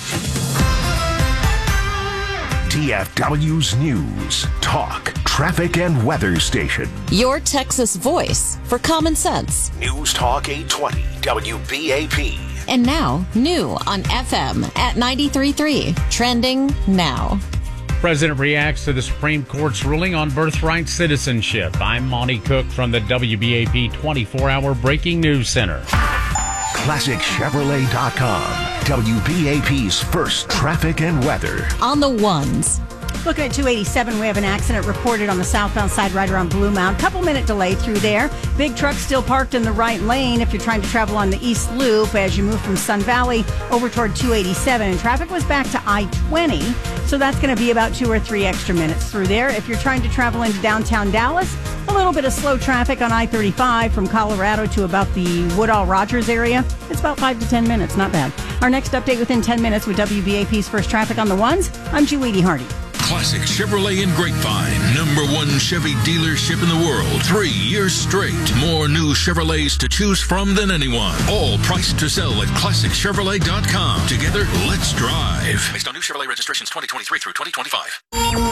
T F W's News, Talk, Traffic, and Weather Station. Your Texas voice for common sense. News Talk eight twenty W B A P. And now, new on F M at ninety-three point three. Trending now. President reacts to the Supreme Court's ruling on birthright citizenship. I'm Monty Cook from the W B A P twenty-four hour Breaking News Center. Classic Chevrolet dot com, W B A P's first traffic and weather. On the ones. Looking at two eighty-seven, we have an accident reported on the southbound side right around Blue Mound. Couple minute delay through there. Big truck still parked in the right lane if you're trying to travel on the East Loop as you move from Sun Valley over toward two eighty-seven. And traffic was back to I twenty, so that's going to be about two or three extra minutes through there. If you're trying to travel into downtown Dallas, a little bit of slow traffic on I thirty-five from Colorado to about the Woodall-Rogers area. It's about five to ten minutes, not bad. Our next update within ten minutes with W B A P's First Traffic on the Ones. I'm Julie Hardy. Classic Chevrolet in Grapevine, number one Chevy dealership in the world, three years straight. More new Chevrolets to choose from than anyone. All priced to sell at Classic Chevrolet dot com. Together, let's drive. Based on new Chevrolet registrations twenty twenty-three through twenty twenty-five.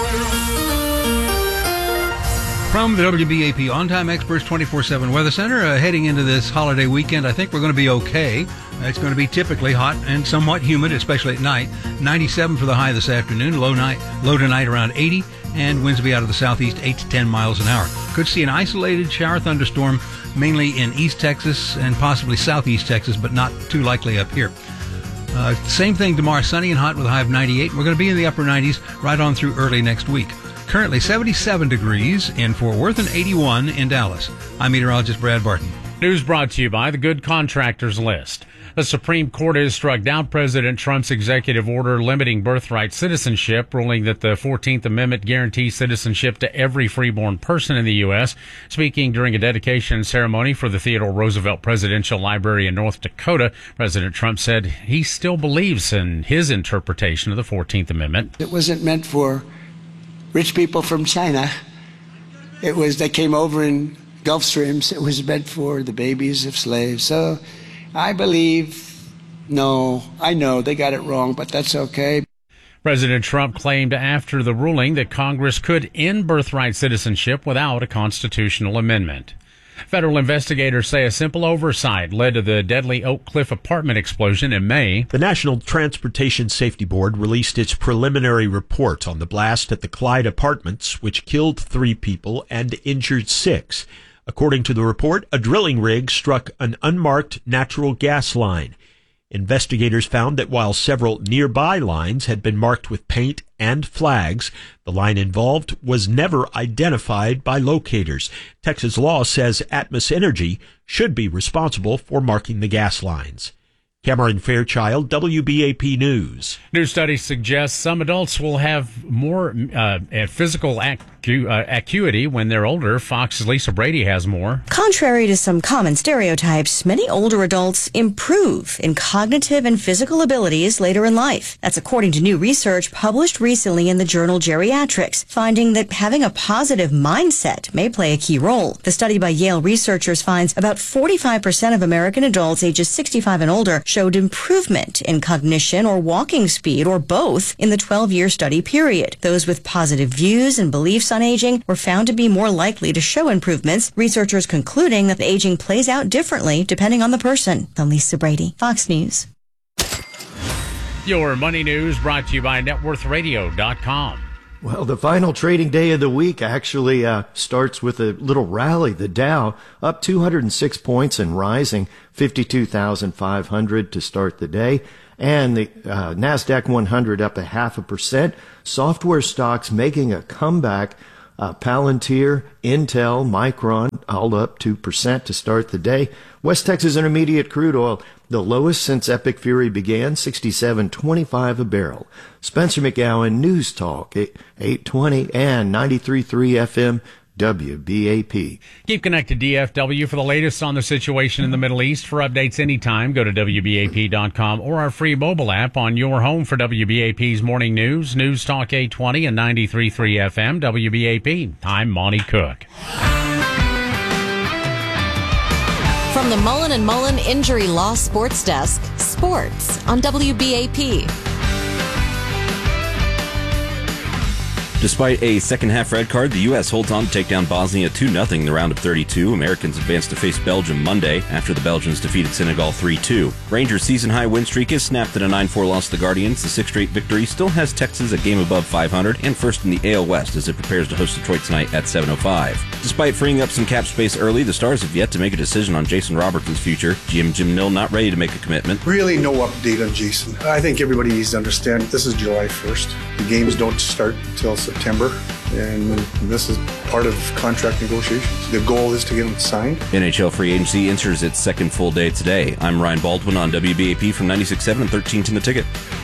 From the W B A P On-Time Experts twenty-four seven Weather Center, uh, heading into this holiday weekend, I think we're going to be okay. It's going to be typically hot and somewhat humid, especially at night. ninety-seven for the high this afternoon, low night, low tonight around eighty, and winds will be out of the southeast eight to ten miles an hour. Could see an isolated shower thunderstorm, mainly in East Texas and possibly Southeast Texas, but not too likely up here. Uh, same thing tomorrow, sunny and hot with a high of ninety-eight. We're going to be in the upper nineties right on through early next week. Currently seventy-seven degrees in Fort Worth and eighty-one in Dallas. I'm meteorologist Brad Barton. News brought to you by the Good Contractors List. The Supreme Court has struck down President Trump's executive order limiting birthright citizenship, ruling that the fourteenth Amendment guarantees citizenship to every freeborn person in the U S. Speaking during a dedication ceremony for the Theodore Roosevelt Presidential Library in North Dakota, President Trump said he still believes in his interpretation of the fourteenth Amendment. It wasn't meant for rich people from China. It was, they came over in Gulf Streams. It was meant for the babies of slaves. So I believe, no, I know they got it wrong, but that's okay. President Trump claimed after the ruling that Congress could end birthright citizenship without a constitutional amendment. Federal investigators say a simple oversight led to the deadly Oak Cliff apartment explosion in May. The National Transportation Safety Board released its preliminary report on the blast at the Clyde Apartments, which killed three people and injured six. According to the report, a drilling rig struck an unmarked natural gas line. Investigators found that while several nearby lines had been marked with paint and flags, the line involved was never identified by locators. Texas law says Atmos Energy should be responsible for marking the gas lines. Cameron Fairchild, W B A P News. New studies suggest some adults will have more uh, physical acu- uh, acuity when they're older. Fox's Lisa Brady has more. Contrary to some common stereotypes, many older adults improve in cognitive and physical abilities later in life. That's according to new research published recently in the journal Geriatrics, finding that having a positive mindset may play a key role. The study by Yale researchers finds about forty-five percent of American adults ages sixty-five and older showed improvement in cognition or walking speed or both in the twelve-year study period. Those with positive views and beliefs on aging were found to be more likely to show improvements, researchers concluding that aging plays out differently depending on the person. I'm Lisa Brady, Fox News. Your money news brought to you by net worth radio dot com. Well, the final trading day of the week actually uh, starts with a little rally. The Dow up two hundred six points and rising fifty-two thousand five hundred to start the day. And the uh, NASDAQ one hundred up a half a percent. Software stocks making a comeback. Uh, Palantir, Intel, Micron, all up two percent to start the day. West Texas Intermediate crude oil, the lowest since Epic Fury began, sixty-seven twenty-five a barrel. Spencer McGowan, News Talk, eight twenty and ninety-three point three F M, W B A P. Keep connected D F W for the latest on the situation in the Middle East. For updates anytime, go to W B A P dot com or our free mobile app on your home for W B A P's morning news. News Talk eight twenty and ninety-three point three F M, W B A P. I'm Monty Cook. From the Mullen and Mullen Injury Law Sports Desk, sports on W B A P. Despite a second-half red card, the U S holds on to take down Bosnia two nothing in the round of thirty-two. Americans advance to face Belgium Monday after the Belgians defeated Senegal three two. Rangers' season-high win streak is snapped at a nine four loss to the Guardians. The sixth straight victory still has Texas a game above five hundred and first in the A L West as it prepares to host Detroit tonight at seven oh five. Despite freeing up some cap space early, the Stars have yet to make a decision on Jason Robertson's future. G M Jim Nill not ready to make a commitment. Really no update on Jason. I think everybody needs to understand this is July first. The games don't start until September, and this is part of contract negotiations. The goal is to get him signed. N H L free agency enters its second full day today. I'm Ryan Baldwin on W B A P from ninety-six point seven and thirteen ten The Ticket.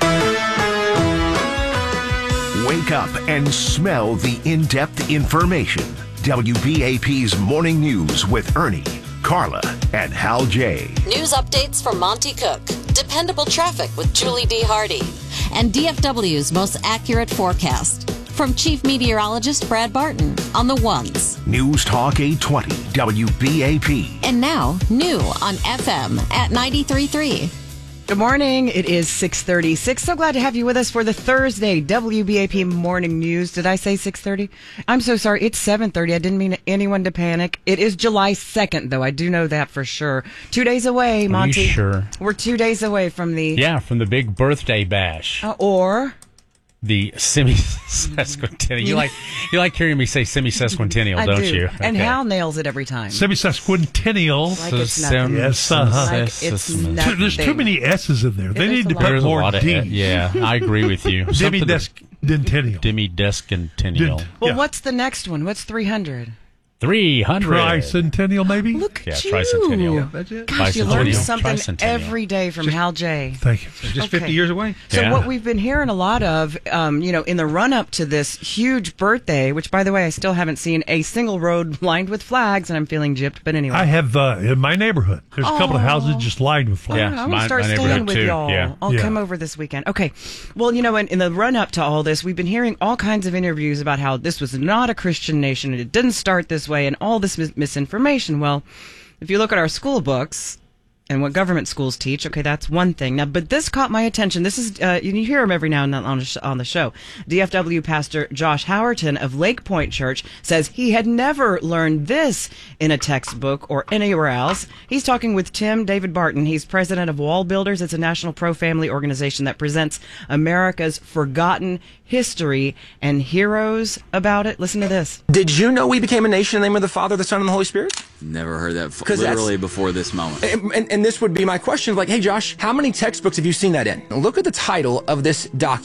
Wake up and smell the in-depth information. W B A P's Morning News with Ernie, Carla, and Hal J. News updates from Monty Cook, dependable traffic with Julie D. Hardy, and D F W's most accurate forecast. From Chief Meteorologist Brad Barton on the ones. News Talk eight twenty, W B A P. And now, new on F M at ninety-three point three. Good morning. It is six thirty-six. So glad to have you with us for the Thursday W B A P Morning News. Did I say six thirty? I'm so sorry. It's seven thirty. I didn't mean anyone to panic. It is July second, though. I do know that for sure. Two days away, Monty. Are you sure? We're two days away from the... Yeah, from the big birthday bash. Uh, or... The semi-sesquicentennial. You like you like hearing me say semi-sesquicentennial, I don't do. you? And okay. Hal nails it every time. Semi-sesquicentennial. Like it's nothing. Yes, uh-huh. Like it's nothing. There's too many S's in there. They It need to is a put There's a more lot of D's. Yeah, I agree with you. Demi-descentennial. Demi-descentennial. Well, Yeah. what's the next one? What's three hundred? three hundred. Tricentennial, maybe? Look Yeah, at you. tricentennial. Yeah, that's it. Gosh, you learn Bicentennial. something Tricentennial. every day from Hal J. Thank you. Just Okay. fifty years away. So Yeah. what we've been hearing a lot of, um, you know, in the run-up to this huge birthday, which, by the way, I still haven't seen a single road lined with flags, and I'm feeling gypped, but anyway. I have, uh, in my neighborhood, there's a couple of Aw. houses just lined with flags. I want to start staying with y'all. Yeah. I'll Yeah. come over this weekend. Okay. Well, you know, in, in the run-up to all this, we've been hearing all kinds of interviews about how this was not a Christian nation, and it didn't start this way, and all this mis- misinformation. Well, if you look at our school books and what government schools teach, okay, that's one thing. Now, but this caught my attention. This is, uh, you hear him every now and then on, the sh- on the show. D F W pastor Josh Howerton of Lake Point Church says he had never learned this in a textbook or anywhere else. He's talking with Tim David Barton. He's president of Wall Builders. It's a national pro-family organization that presents America's forgotten history and heroes about it. Listen to this. Did you know we became a nation in the name of the Father, the Son, and the Holy Spirit? Never heard that f- 'Cause that's- literally before this moment. And, and, and this would be my question, like, hey, Josh, how many textbooks have you seen that in? Look at the title of this document.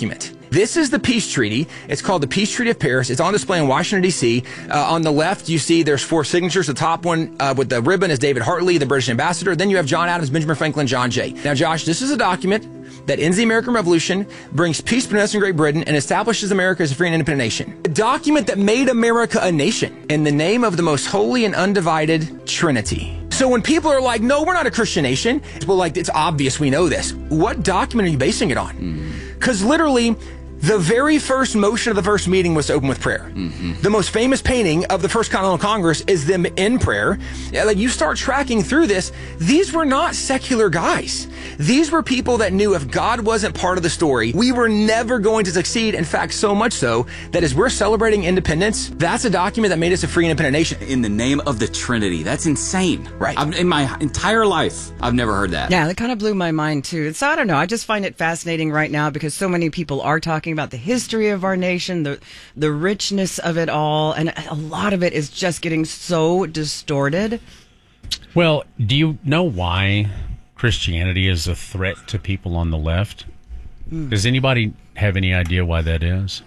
This is the peace treaty. It's called the Peace Treaty of Paris. It's on display in Washington, D C. Uh, on the left, you see there's four signatures. The top one uh, with the ribbon is David Hartley, the British ambassador. Then you have John Adams, Benjamin Franklin, John Jay. Now, Josh, this is a document that ends the American Revolution, brings peace between us and Great Britain, and establishes America as a free and independent nation. A document that made America a nation in the name of the most holy and undivided Trinity. So when people are like, no, we're not a Christian nation, well, like, it's obvious we know this. What document are you basing it on? Because literally, the very first motion of the first meeting was to open with prayer. Mm-hmm. The most famous painting of the First Continental Congress is them in prayer. Like, you start tracking through this, these were not secular guys. These were people that knew if God wasn't part of the story, we were never going to succeed. In fact, so much so that as we're celebrating independence, that's a document that made us a free and independent nation. In the name of the Trinity. That's insane. Right. I've, in my entire life, I've never heard that. Yeah, that kind of blew my mind too. So I don't know. I just find it fascinating right now because so many people are talking about the history of our nation, the the richness of it all, and a lot of it is just getting so distorted. Well, do you know why Christianity is a threat to people on the left? Mm. Does anybody have any idea why that is?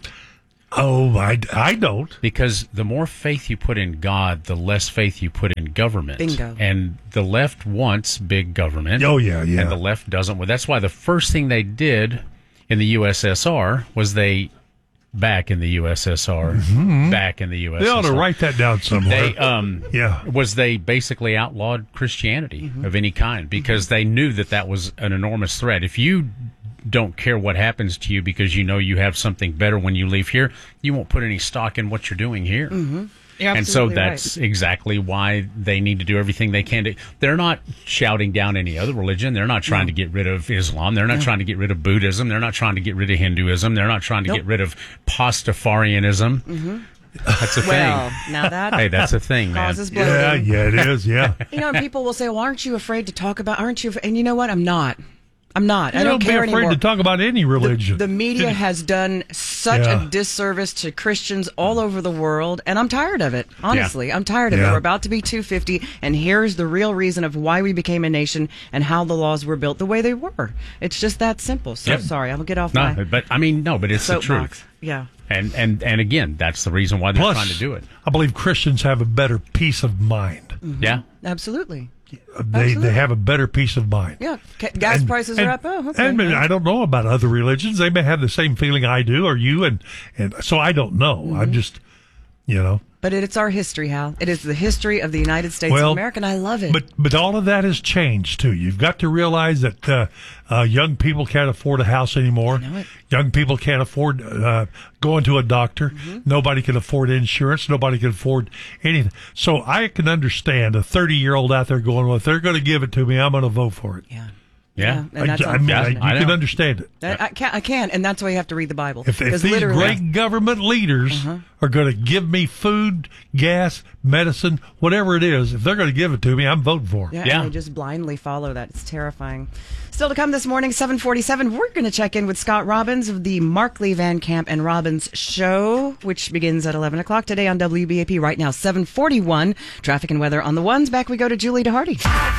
Oh, I, I don't. Because the more faith you put in God, the less faith you put in government. Bingo. And the left wants big government. Oh, yeah, yeah. And the left doesn't. Well, that's why the first thing they did in the U S S R was they, back in the U S S R, mm-hmm. back in the U S S R. They ought to write that down somewhere. They, um, yeah. was they basically outlawed Christianity mm-hmm. of any kind because they knew that that was an enormous threat. If you don't care what happens to you because you know you have something better when you leave here, you won't put any stock in what you're doing here. Mm-hmm. You're and so absolutely that's right. exactly why they need to do everything they can to. They're not shouting down any other religion. They're not trying no. to get rid of Islam. They're not no. trying to get rid of Buddhism. They're not trying to get rid of Hinduism. They're not trying to nope. get rid of Pastafarianism. Mm-hmm. That's a thing. Well, now that hey, that's a thing, man. Causes yeah, yeah, it is. Yeah. You know, and people will say, "Well, aren't you afraid to talk about? Aren't you?" Af-? And you know what? I'm not. I'm not. You I don't, don't care be afraid anymore. to talk about any religion. The, the media has done such yeah. a disservice to Christians all over the world, and I'm tired of it. Honestly, yeah. I'm tired of yeah. it. We're about to be two fifty, and here's the real reason of why we became a nation and how the laws were built the way they were. It's just that simple. So yep. sorry, I'm gonna get off no, my. but I mean, no, but it's the soapbox. truth. Yeah. And and and again, that's the reason why they're Plus, trying to do it. I believe Christians have a better peace of mind. Mm-hmm. Yeah. Absolutely. They Absolutely. they have a better peace of mind. Yeah, gas And- prices and- are up. Oh, okay. And I don't know about other religions. They may have the same feeling I do, or you, and and so I don't know. Mm-hmm. I'm just, you know. But it's our history, Hal. It is the history of the United States Well, of America, and I love it. But but all of that has changed too. You've got to realize that uh, uh, young people can't afford a house anymore. I know it. Young people can't afford uh, going to a doctor. Mm-hmm. Nobody can afford insurance. Nobody can afford anything. So I can understand a thirty-year-old out there going, well, if they're going to give it to me, I'm going to vote for it. yeah. Yeah. And that's I, I mean, I, unfortunate. you I can know. understand it. That- I can, I can, and that's why you have to read the Bible. If, if Because these literally- great government leaders Uh-huh. are going to give me food, gas, medicine, whatever it is, if they're going to give it to me, I'm voting for it. Yeah, Yeah. and they just blindly follow that. It's terrifying. Still to come this morning, seven forty-seven, we're going to check in with Scott Robbins of the Markley Van Camp and Robbins Show, which begins at eleven o'clock today on W B A P. Right now, seven forty-one. Traffic and weather on the ones. Back we go to Julie DeHardy.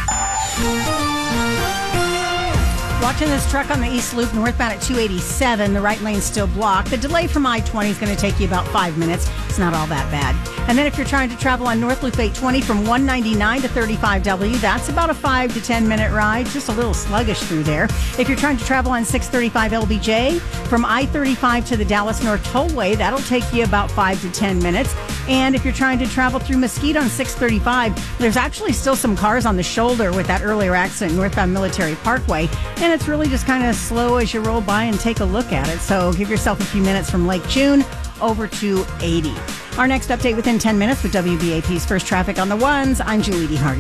Watching this truck on the East Loop northbound at two eighty-seven. The right lane's still blocked. The delay from I twenty is going to take you about five minutes. It's not all that bad. And then if you're trying to travel on North Loop eight twenty from one ninety-nine to thirty-five W, that's about a five to ten minute ride. Just a little sluggish through there. If you're trying to travel on six thirty-five L B J from I thirty-five to the Dallas North Tollway, that'll take you about five to ten minutes. And if you're trying to travel through Mesquite on six thirty-five, there's actually still some cars on the shoulder with that earlier accident northbound Military Parkway. And it's really just kind of slow as you roll by and take a look at it. So give yourself a few minutes from Lake June over to eighty. Our next update within ten minutes with W B A P's First Traffic on the Ones. I'm Julie DeHardy.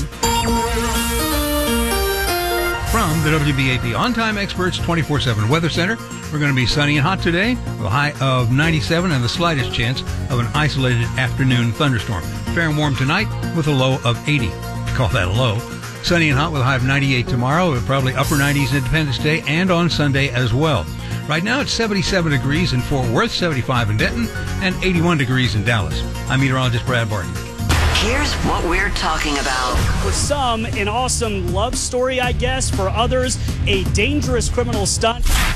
From the W B A P On-Time Experts twenty-four seven Weather Center, we're going to be sunny and hot today, with a high of ninety-seven and the slightest chance of an isolated afternoon thunderstorm. Fair and warm tonight with a low of eighty. Call that a low. Sunny and hot with a high of ninety-eight tomorrow, with probably upper nineties Independence Day and on Sunday as well. Right now it's seventy-seven degrees in Fort Worth, seventy-five in Denton, and eighty-one degrees in Dallas. I'm meteorologist Brad Barton. Here's what we're talking about. For some, an awesome love story, I guess. For others, a dangerous criminal stunt.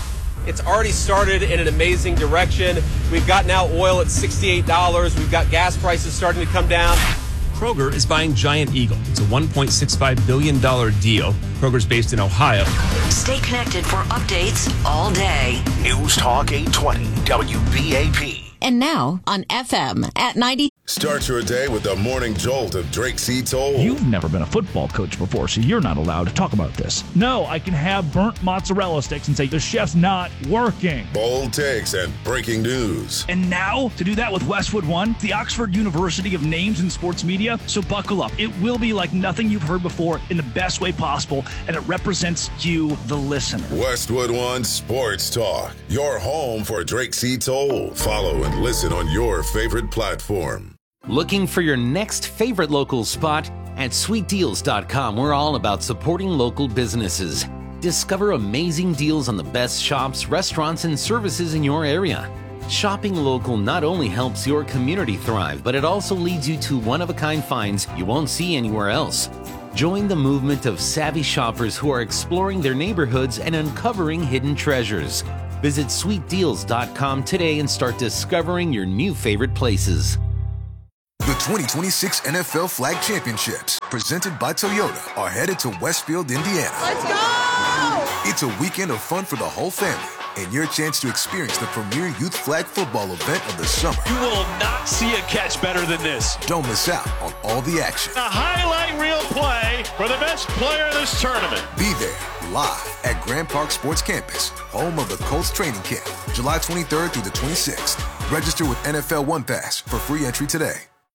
It's already started in an amazing direction. We've got now oil at sixty-eight dollars. We've got gas prices starting to come down. Kroger is buying Giant Eagle. It's a one point six five billion dollars deal. Kroger's based in Ohio. Stay connected for updates all day. News Talk eight twenty W B A P. And now on F M at ninety. Start your day with the morning jolt of Drake C. Toll. You've never been a football coach before, so you're not allowed to talk about this. No, I can have burnt mozzarella sticks and say the chef's not working. Bold takes and breaking news. And now, to do that with Westwood One, the Oxford University of Names in Sports Media. So buckle up. It will be like nothing you've heard before in the best way possible, and it represents you, the listener. Westwood One Sports Talk, your home for Drake C. Toll. Follow and listen on your favorite platform. Looking for your next favorite local spot? At sweet deals dot com, we're all about supporting local businesses. Discover amazing deals on the best shops, restaurants, and services in your area. Shopping local not only helps your community thrive, but it also leads you to one-of-a-kind finds you won't see anywhere else. Join the movement of savvy shoppers who are exploring their neighborhoods and uncovering hidden treasures. Visit sweet deals dot com today and start discovering your new favorite places. The twenty twenty-six N F L Flag Championships, presented by Toyota, are headed to Westfield, Indiana. Let's go! It's a weekend of fun for the whole family and your chance to experience the premier youth flag football event of the summer. You will not see a catch better than this. Don't miss out on all the action. A highlight reel play for the best player in this tournament. Be there live at Grand Park Sports Campus, home of the Colts training camp, July twenty-third through the twenty-sixth. Register with N F L One Pass for free entry today.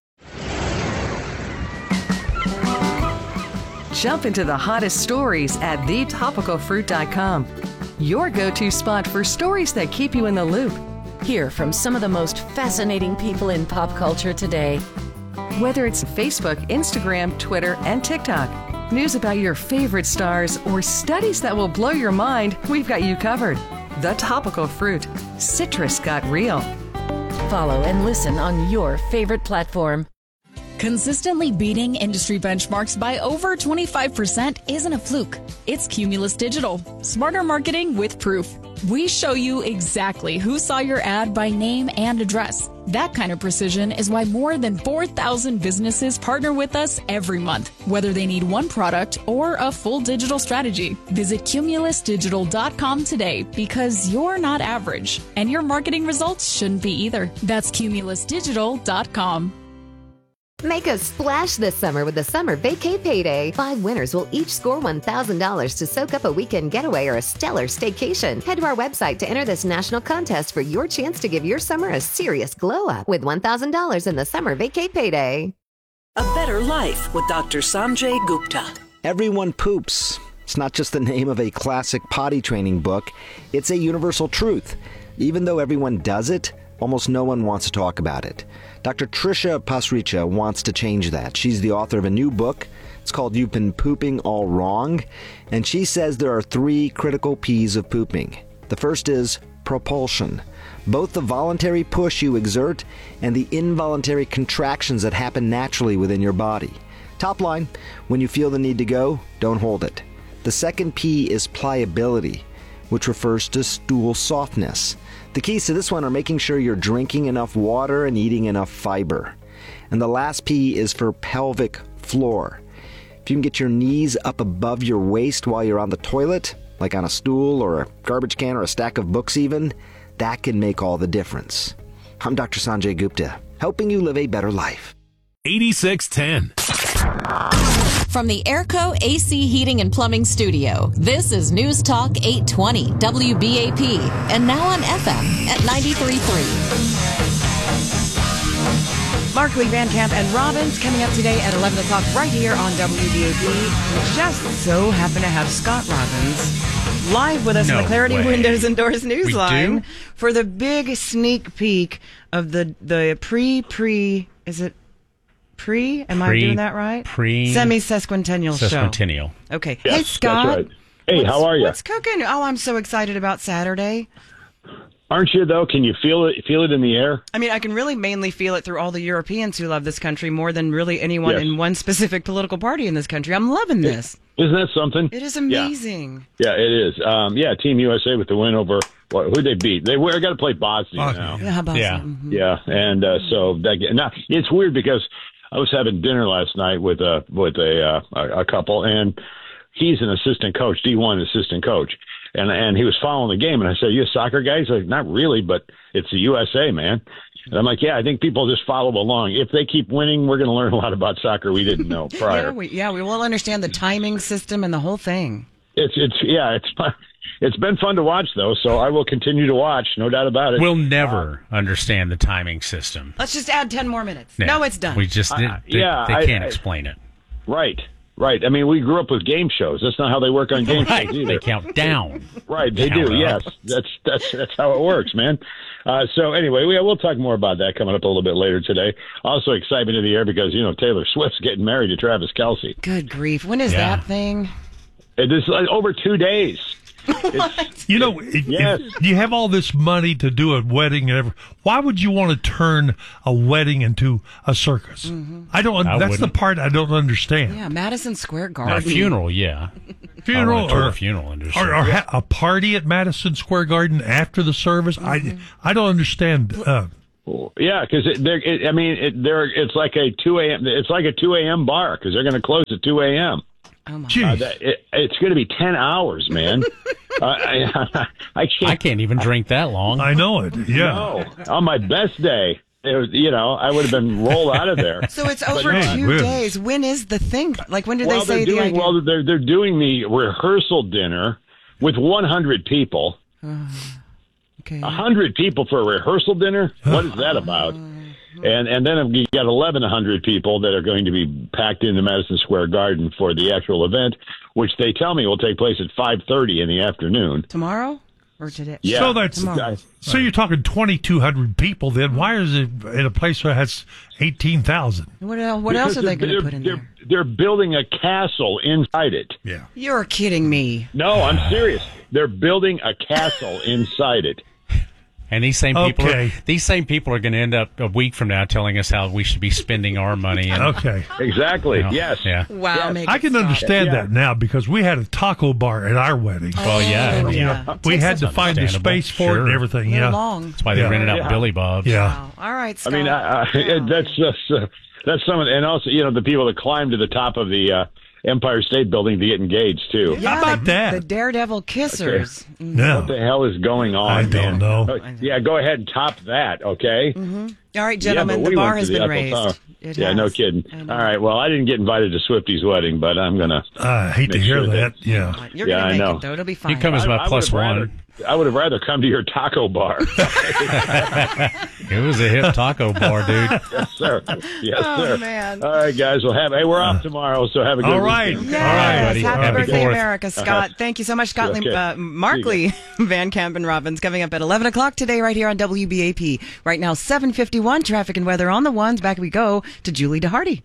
Jump into the hottest stories at the topical fruit dot com. Your go-to spot for stories that keep you in the loop. Hear from some of the most fascinating people in pop culture today. Whether it's Facebook, Instagram, Twitter, and TikTok, news about your favorite stars, or studies that will blow your mind, we've got you covered. The Topical Fruit. Citrus got real. Follow and listen on your favorite platform. Consistently beating industry benchmarks by over twenty-five percent isn't a fluke. It's Cumulus Digital. Smarter marketing with proof. We show you exactly who saw your ad by name and address. That kind of precision is why more than four thousand businesses partner with us every month, whether they need one product or a full digital strategy. Visit cumulus digital dot com today because you're not average, and your marketing results shouldn't be either. That's cumulus digital dot com. Make a splash this summer with the Summer Vacay Payday. Five winners will each score one thousand dollars to soak up a weekend getaway or a stellar staycation. Head to our website to enter this national contest for your chance to give your summer a serious glow up with one thousand dollars in the Summer Vacay Payday. A Better Life with Doctor Sanjay Gupta. Everyone poops. It's not just the name of a classic potty training book. It's a universal truth. Even though everyone does it, almost no one wants to talk about it. Doctor Trisha Pasricha wants to change that. She's the author of a new book. It's called You've Been Pooping All Wrong. And she says there are three critical P's of pooping. The first is propulsion. Both the voluntary push you exert and the involuntary contractions that happen naturally within your body. Top line, when you feel the need to go, don't hold it. The second P is pliability, which refers to stool softness. The keys to this one are making sure you're drinking enough water and eating enough fiber. And the last P is for pelvic floor. If you can get your knees up above your waist while you're on the toilet, like on a stool or a garbage can or a stack of books even, that can make all the difference. I'm Doctor Sanjay Gupta, helping you live a better life. eighty-six ten. From the Airco A C Heating and Plumbing Studio, this is News Talk eight twenty W B A P, and now on F M at ninety-three point three. Markley, Van Camp, and Robbins coming up today at eleven o'clock right here on W B A P. We just so happen to have Scott Robbins live with us No on the Clarity way. Windows and Doors We Newsline do? for the big sneak peek of the, the pre-pre, is it pre? Am I Pre- doing that right? pre- Semi-sesquicentennial show. Sesquicentennial. Okay. Yes, hey, that's Scott. right. Hey, how are ya? What's cooking? Oh, I'm so excited about Saturday. Aren't you, though? Can you feel it Feel it in the air? I mean, I can really mainly feel it through all the Europeans who love this country more than really anyone Yes. in one specific political party in this country. I'm loving this. Isn't that something? It is Yeah. amazing. Yeah, it is. Um, yeah, Team U S A with the win over what, who they beat? They were got to play Bosnia Bosnia. now. Yeah, Bosnia. Yeah. Mhm. Yeah, and uh, so that now it's weird because I was having dinner last night with a with a uh, a, a couple, and he's an assistant coach, D one assistant coach, and and he was following the game, and I said, "You a soccer guy?" He's like, "Not really, but it's the U S A, man." And I'm like, "Yeah, I think people just follow along. If they keep winning, we're going to learn a lot about soccer we didn't know prior." Yeah, we, yeah, we will understand the timing system and the whole thing. It's it's yeah, it's it's been fun to watch though, so I will continue to watch, no doubt about it. We'll never understand the timing system. Let's just add ten more minutes. Yeah. No, it's done. We just did, Uh, they, yeah, they I- can't I- explain it. Right, right. I mean, we grew up with game shows. That's not how they work on game Right. shows either. They count down. Right, they Count do. up. Yes, that's that's that's how it works, man. Uh, so anyway, we, we'll talk more about that coming up a little bit later today. Also, excitement in the air because you know Taylor Swift's getting married to Travis Kelce. Good grief. When is Yeah. that thing? It is like over two days. You know, if, Yes. if you have all this money to do a wedding and everything, why would you want to turn a wedding into a circus? I don't. I that's the wouldn't. part I don't understand. Yeah, Madison Square Now, Garden. a funeral, yeah. Funeral I wanna turn or a funeral into a or, or ha- a party at Madison Square Garden after the service. I I don't understand. Uh, Yeah, because it, they're. It, I mean, it, they're. It's like a two a.m. It's like a two a.m. bar because they're going to close at two a.m. Oh my! Uh, that, it, it's going to be ten hours, man. uh, I, I can't. I can't even drink that long. I know it. Yeah. No, on my best day, it was, you know, I would have been rolled out of there. So it's But over no. two days. When is the thing? Like, when did well, they say they're the doing, idea? Well, they're they're doing the rehearsal dinner with one hundred people. Okay. A hundred people for a rehearsal dinner? What is that about? And and then you got eleven hundred people that are going to be packed into Madison Square Garden for the actual event, which they tell me will take place at five thirty in the afternoon. Tomorrow or today? Yeah. So that's Tomorrow. so you're talking twenty-two hundred people. Then why is it in a place that has eighteen thousand? What else? What else are they going to They're- put in they're, there? They're building a castle inside it. Yeah. You're kidding me. No, I'm serious. They're building a castle inside it. And these same people, Okay. are, these same people are going to end up a week from now telling us how we should be spending our money. And, Okay. Exactly. you know, Yes. Yeah. Wow. Yes. Make I it can stop. understand Yeah. that now because we had a taco bar at our wedding. Well, yeah. Oh, you yeah. know, We had to That's find the understandable. space for it and Sure. everything. They're Yeah. long. That's why they Yeah. rented out Yeah. Billy Bob's. Yeah. Wow. All right, I Scott. mean, I, I, Wow. that's just uh, that's some of, and also you know the people that climb to the top of the uh, Empire State Building to get engaged too. yeah, How about the, that? The Daredevil Kissers. No. What the hell is going on? I don't man? know. Oh, yeah, go ahead and top that, okay? Mm-hmm. All right, Yeah, gentlemen, but the we bar went has to the been Eiffel raised. Tower. It yeah, no has. kidding. I All know. right, well, I didn't get invited to Swifty's wedding, but I'm gonna. I hate to Make hear sure that. that- Yeah. You're Yeah, gonna I make know. it though. It'll be fine. You come as my I- I plus would have one. rather- I would have rather come to your taco bar. It was a hip taco bar, dude. Yes, sir. Yes, Oh, sir. man. All right, guys. Well, have hey, we're off tomorrow, so have a good All right. weekend. Yes, All right, buddy. happy Happy birthday, Fourth. America, Scott. Thank you so much, Scott. Okay. Uh, Mark See Lee, Van Camp and Robbins coming up at eleven o'clock today right here on W B A P. Right now, seven fifty-one, traffic and weather on the ones. Back we go to Julie DeHardy.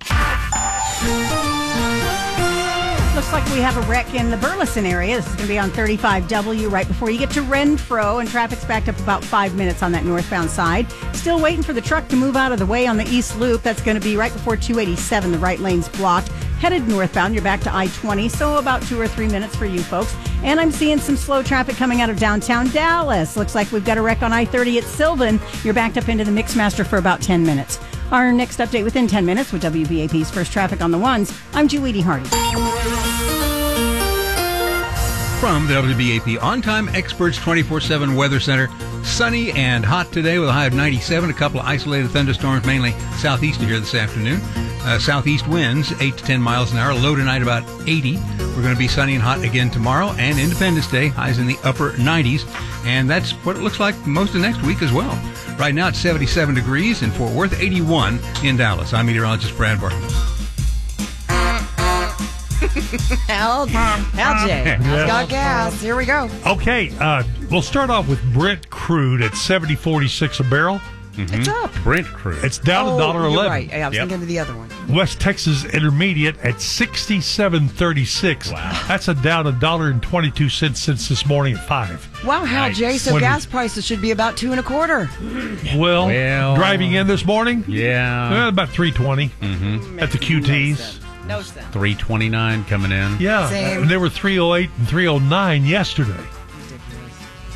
Looks like we have a wreck in the Burleson area. This is going to be on thirty-five W right before you get to Renfro, and traffic's backed up about five minutes on that northbound side. Still waiting for the truck to move out of the way on the East Loop. That's going to be right before two eighty-seven. The right lane's blocked. Headed northbound, you're back to I twenty, so about two or three minutes for you folks. And I'm seeing some slow traffic coming out of downtown Dallas. Looks like we've got a wreck on I thirty at Sylvan. You're backed up into the Mixmaster for about ten minutes. Our next update within ten minutes with W B A P's First Traffic on the Ones. I'm Julie DeHardy. From the W B A P On-Time Experts twenty-four seven Weather Center, sunny and hot today with a high of ninety-seven. A couple of isolated thunderstorms, mainly southeast of here this afternoon. Uh, southeast winds, eight to ten miles an hour. Low tonight about eighty. We're going to be sunny and hot again tomorrow. And Independence Day, highs in the upper nineties. And that's what it looks like most of next week as well. Right now it's seventy-seven degrees in Fort Worth, eighty-one in Dallas. I'm meteorologist Brad Barton. Al, Al J. Yes. Got gas. Here we go. Okay. Uh, we'll start off with Brent crude at seventy forty-six a barrel. It's up. Brent crude. It's down a Oh, dollar you're eleven. right. I was Yep. thinking of the other one. West Texas Intermediate at sixty-seven thirty-six. Wow. That's a down a dollar and twenty-two cents since this morning at five. Wow, Hal Nice. J. So When gas prices should be about two and a quarter. Well, Well- driving in this morning, Yeah. uh, about three twenty Mm-hmm. at the Q Ts. No sense. three twenty-nine coming in. Yeah, Same. and they were three oh eight and three oh nine yesterday.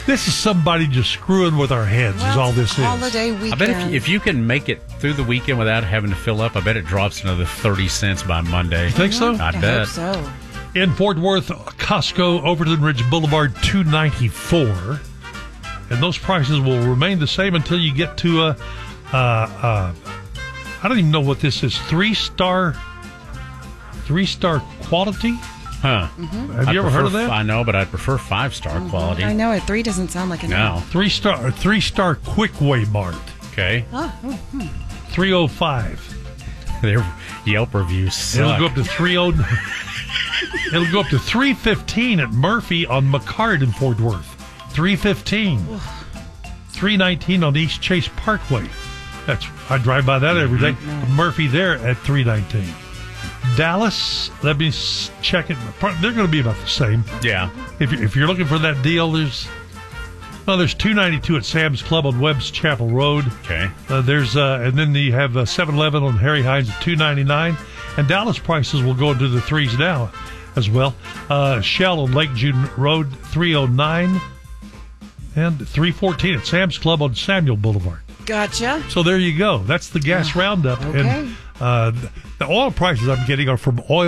This is somebody just screwing with our heads. Well, is all this is. holiday weekend. I bet if you, if you can make it through the weekend without having to fill up, I bet it drops another thirty cents by Monday. You think so? I, I bet. hope so. In Fort Worth, Costco, Overton Ridge Boulevard, two ninety-four, and those prices will remain the same until you get to a. Uh, uh, I don't even know what this is. Three star. Three star quality. Huh? Mm-hmm. Have I'd you ever heard of prefer- that? I know, but I prefer five star Mm-hmm. quality. I know it. Three doesn't sound like enough. No. Three star. Three star Quick Way Mart. Okay. Oh, oh, hmm. Three oh five. Their Yelp reviews suck. It'll go up to three oh. It'll go up to three fifteen at Murphy on McCard in Fort Worth. Three fifteen. Three nineteen on East Chase Parkway. That's I drive by that every day. Mm-hmm. Murphy there at three nineteen. Dallas, let me s- check it. They're going to be about the same. Yeah. If you- if you're looking for that deal, there's well, there's two ninety-two at Sam's Club on Webb's Chapel Road. Okay. Uh, there's uh, and then you have uh, seven eleven on Harry Hines at two ninety-nine, and Dallas prices will go into the threes now as well. Uh, Shell on Lake June Road three oh nine, and three fourteen at Sam's Club on Samuel Boulevard. Gotcha. So there you go. That's the gas roundup. Okay. And uh, the oil prices I'm getting are from oil.